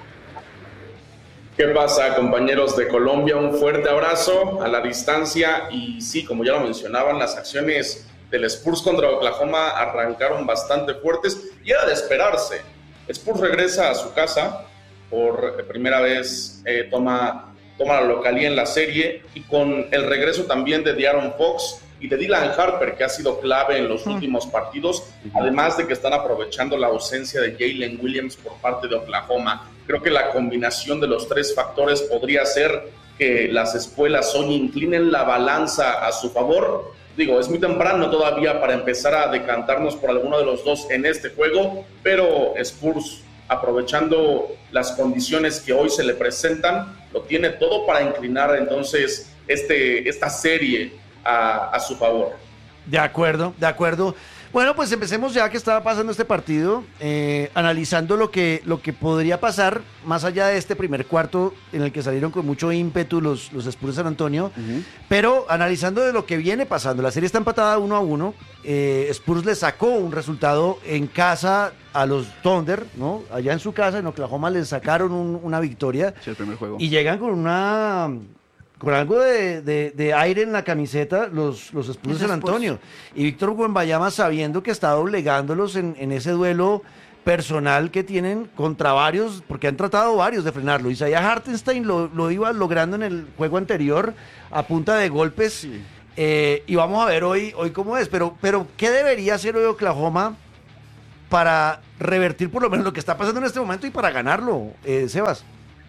¿Qué pasa, compañeros de Colombia? Un fuerte abrazo a la distancia y sí, como ya lo mencionaban, las acciones del Spurs contra Oklahoma arrancaron bastante fuertes y era de esperarse. Spurs regresa a su casa, por primera vez eh, toma, toma la localía en la serie y con el regreso también de De'Aaron Fox y de Dylan Harper, que ha sido clave en los últimos partidos, además de que están aprovechando la ausencia de Jalen Williams por parte de Oklahoma. Creo que la combinación de los tres factores podría ser que las escuelas hoy inclinen la balanza a su favor. Digo, es muy temprano todavía para empezar a decantarnos por alguno de los dos en este juego, pero Spurs, aprovechando las condiciones que hoy se le presentan, lo tiene todo para inclinar entonces este, esta serie a, a su favor. De acuerdo, de acuerdo. Bueno, pues empecemos ya que estaba pasando este partido, eh, analizando lo que, lo que podría pasar más allá de este primer cuarto en el que salieron con mucho ímpetu los, los Spurs de San Antonio, uh-huh. pero analizando de lo que viene pasando. La serie está empatada uno a uno, eh, Spurs le sacó un resultado en casa a los Thunder, ¿no? Allá en su casa, en Oklahoma, les sacaron un, una victoria. Sí, el primer juego. Y llegan con una... con algo de, de, de aire en la camiseta los, los Spurs de San Antonio. Y Víctor Wembanyama sabiendo que está doblegándolos en, en ese duelo personal que tienen contra varios, porque han tratado varios de frenarlo. Isaiah Hartenstein lo, lo iba logrando en el juego anterior a punta de golpes. Sí. Eh, y vamos a ver hoy, hoy cómo es. Pero, pero ¿qué debería hacer hoy Oklahoma para revertir por lo menos lo que está pasando en este momento y para ganarlo, eh, Sebas?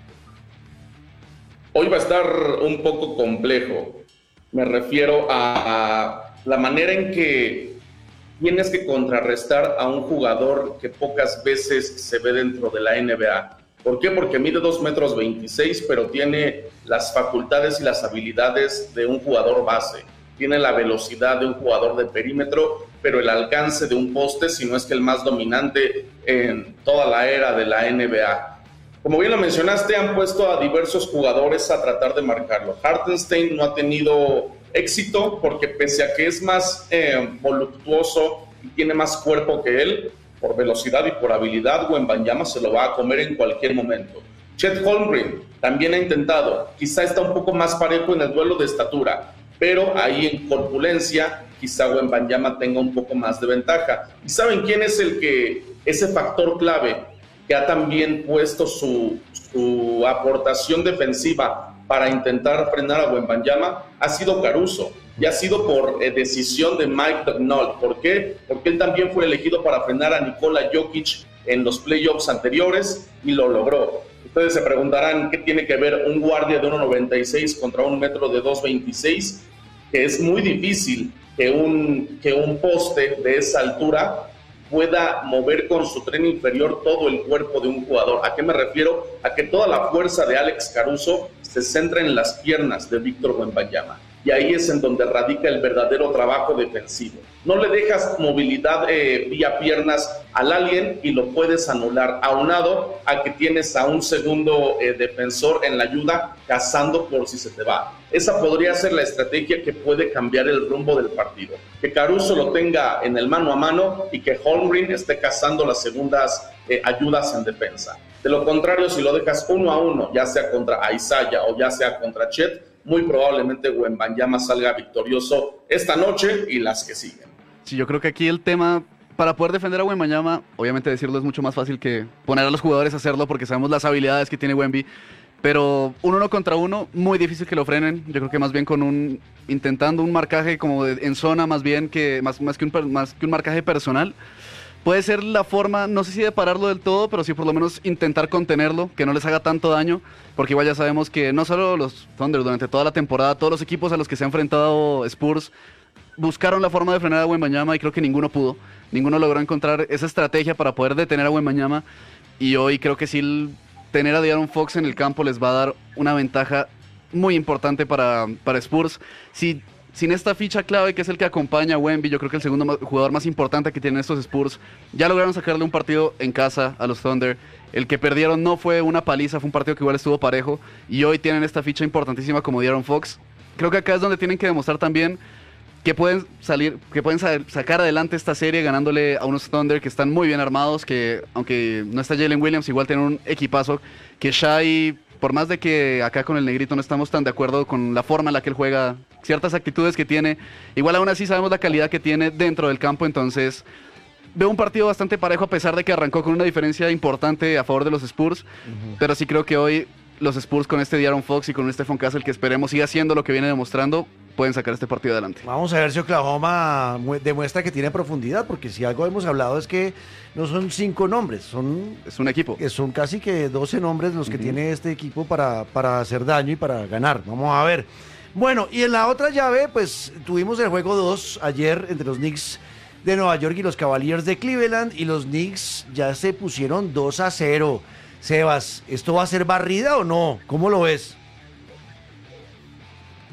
Hoy va a estar un poco complejo. Me refiero a, a la manera en que tienes que contrarrestar a un jugador que pocas veces se ve dentro de la N B A. ¿Por qué? Porque mide dos metros veintiséis, pero tiene las facultades y las habilidades de un jugador base. Tiene la velocidad de un jugador de perímetro, pero el alcance de un poste, si no es que el más dominante en toda la era de la N B A. Como bien lo mencionaste, han puesto a diversos jugadores a tratar de marcarlo. Hartenstein no ha tenido éxito porque pese a que es más eh, voluptuoso y tiene más cuerpo que él, por velocidad y por habilidad, Wembanyama se lo va a comer en cualquier momento. Chet Holmgren también ha intentado, quizá está un poco más parejo en el duelo de estatura, pero ahí en corpulencia quizá Wembanyama tenga un poco más de ventaja. ¿Y saben quién es el que, ese factor clave que ha también puesto su, su aportación defensiva para intentar frenar a Wembanyama? Ha sido Caruso, y ha sido por eh, decisión de Mike Daigneault. ¿Por qué? Porque él también fue elegido para frenar a Nikola Jokic en los playoffs anteriores y lo logró. Ustedes se preguntarán qué tiene que ver un guardia de uno noventa y seis contra un metro de dos veintiséis, que es muy difícil que un, que un poste de esa altura pueda mover con su tren inferior todo el cuerpo de un jugador. ¿A qué me refiero? A que toda la fuerza de Alex Caruso se centra en las piernas de Víctor Wembanyama. Y ahí es en donde radica el verdadero trabajo defensivo. No le dejas movilidad eh, vía piernas al alien y lo puedes anular, aunado a que tienes a un segundo eh, defensor en la ayuda cazando por si se te va. Esa podría ser la estrategia que puede cambiar el rumbo del partido. Que Caruso lo tenga en el mano a mano y que Holmgren esté cazando las segundas eh, ayudas en defensa. De lo contrario, si lo dejas uno a uno, ya sea contra Isaiah o ya sea contra Chet, muy probablemente Wembanyama salga victorioso esta noche y las que siguen. Sí, yo creo que aquí el tema, para poder defender a Wembanyama, obviamente decirlo es mucho más fácil que poner a los jugadores a hacerlo porque sabemos las habilidades que tiene Wemby, pero un uno contra uno, muy difícil que lo frenen. Yo creo que más bien con un, intentando un marcaje como de, en zona, más bien que, más, más, que un, más que un marcaje personal. Puede ser la forma, no sé si de pararlo del todo, pero sí por lo menos intentar contenerlo, que no les haga tanto daño, porque igual ya sabemos que no solo los Thunder durante toda la temporada, todos los equipos a los que se ha enfrentado Spurs buscaron la forma de frenar a Wembanyama y creo que ninguno pudo, ninguno logró encontrar esa estrategia para poder detener a Wembanyama, y hoy creo que sí el tener a De'Aaron Fox en el campo les va a dar una ventaja muy importante para, para Spurs. Si Sin esta ficha clave que es el que acompaña a Wemby, yo creo que el segundo ma- jugador más importante que tienen estos Spurs, ya lograron sacarle un partido en casa a los Thunder. El que perdieron no fue una paliza, fue un partido que igual estuvo parejo, y hoy tienen esta ficha importantísima como De'Aaron Fox. Creo que acá es donde tienen que demostrar también que pueden salir, que pueden sa- sacar adelante esta serie ganándole a unos Thunder que están muy bien armados, que aunque no está Jalen Williams, igual tienen un equipazo, que Shai, por más de que acá con el negrito no estamos tan de acuerdo con la forma en la que él juega, ciertas actitudes que tiene, igual aún así sabemos la calidad que tiene dentro del campo, entonces veo un partido bastante parejo a pesar de que arrancó con una diferencia importante a favor de los Spurs, uh-huh. pero sí creo que hoy los Spurs con este De'Aaron Fox y con un Stephon Castle que esperemos siga haciendo lo que viene demostrando, pueden sacar este partido adelante. Vamos a ver si Oklahoma demuestra que tiene profundidad, porque si algo hemos hablado es que no son cinco nombres, son... Es un equipo. Son casi que doce nombres los que uh-huh. tiene este equipo para, para hacer daño y para ganar. Vamos a ver. Bueno, y en la otra llave, pues tuvimos el juego dos ayer entre los Knicks de Nueva York y los Cavaliers de Cleveland, y los Knicks ya se pusieron dos a cero. Sebas, ¿esto va a ser barrida o no? ¿Cómo lo ves?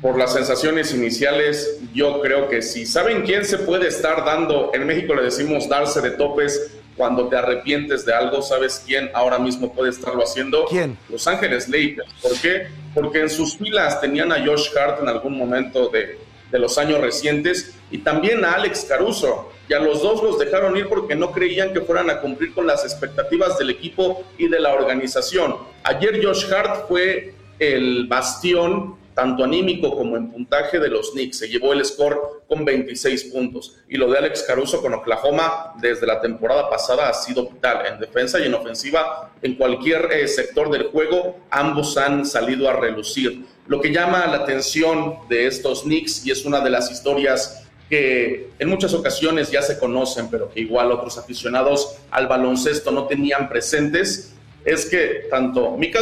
por las sensaciones iniciales, yo creo que sí. ¿Saben quién se puede estar dando? En México le decimos darse de topes cuando te arrepientes de algo. ¿Sabes quién ahora mismo puede estarlo haciendo? ¿Quién? Los Ángeles Lakers. ¿Por qué? Porque en sus filas tenían a Josh Hart en algún momento de, de los años recientes y también a Alex Caruso. Y a los dos los dejaron ir porque no creían que fueran a cumplir con las expectativas del equipo y de la organización. Ayer Josh Hart fue el bastión tanto anímico como en puntaje de los Knicks. Se llevó el score con veintiséis puntos. Y lo de Alex Caruso con Oklahoma desde la temporada pasada ha sido vital. En defensa y en ofensiva, en cualquier eh, sector del juego, ambos han salido a relucir. Lo que llama la atención de estos Knicks, y es una de las historias que en muchas ocasiones ya se conocen, pero que igual otros aficionados al baloncesto no tenían presentes, es que tanto Mika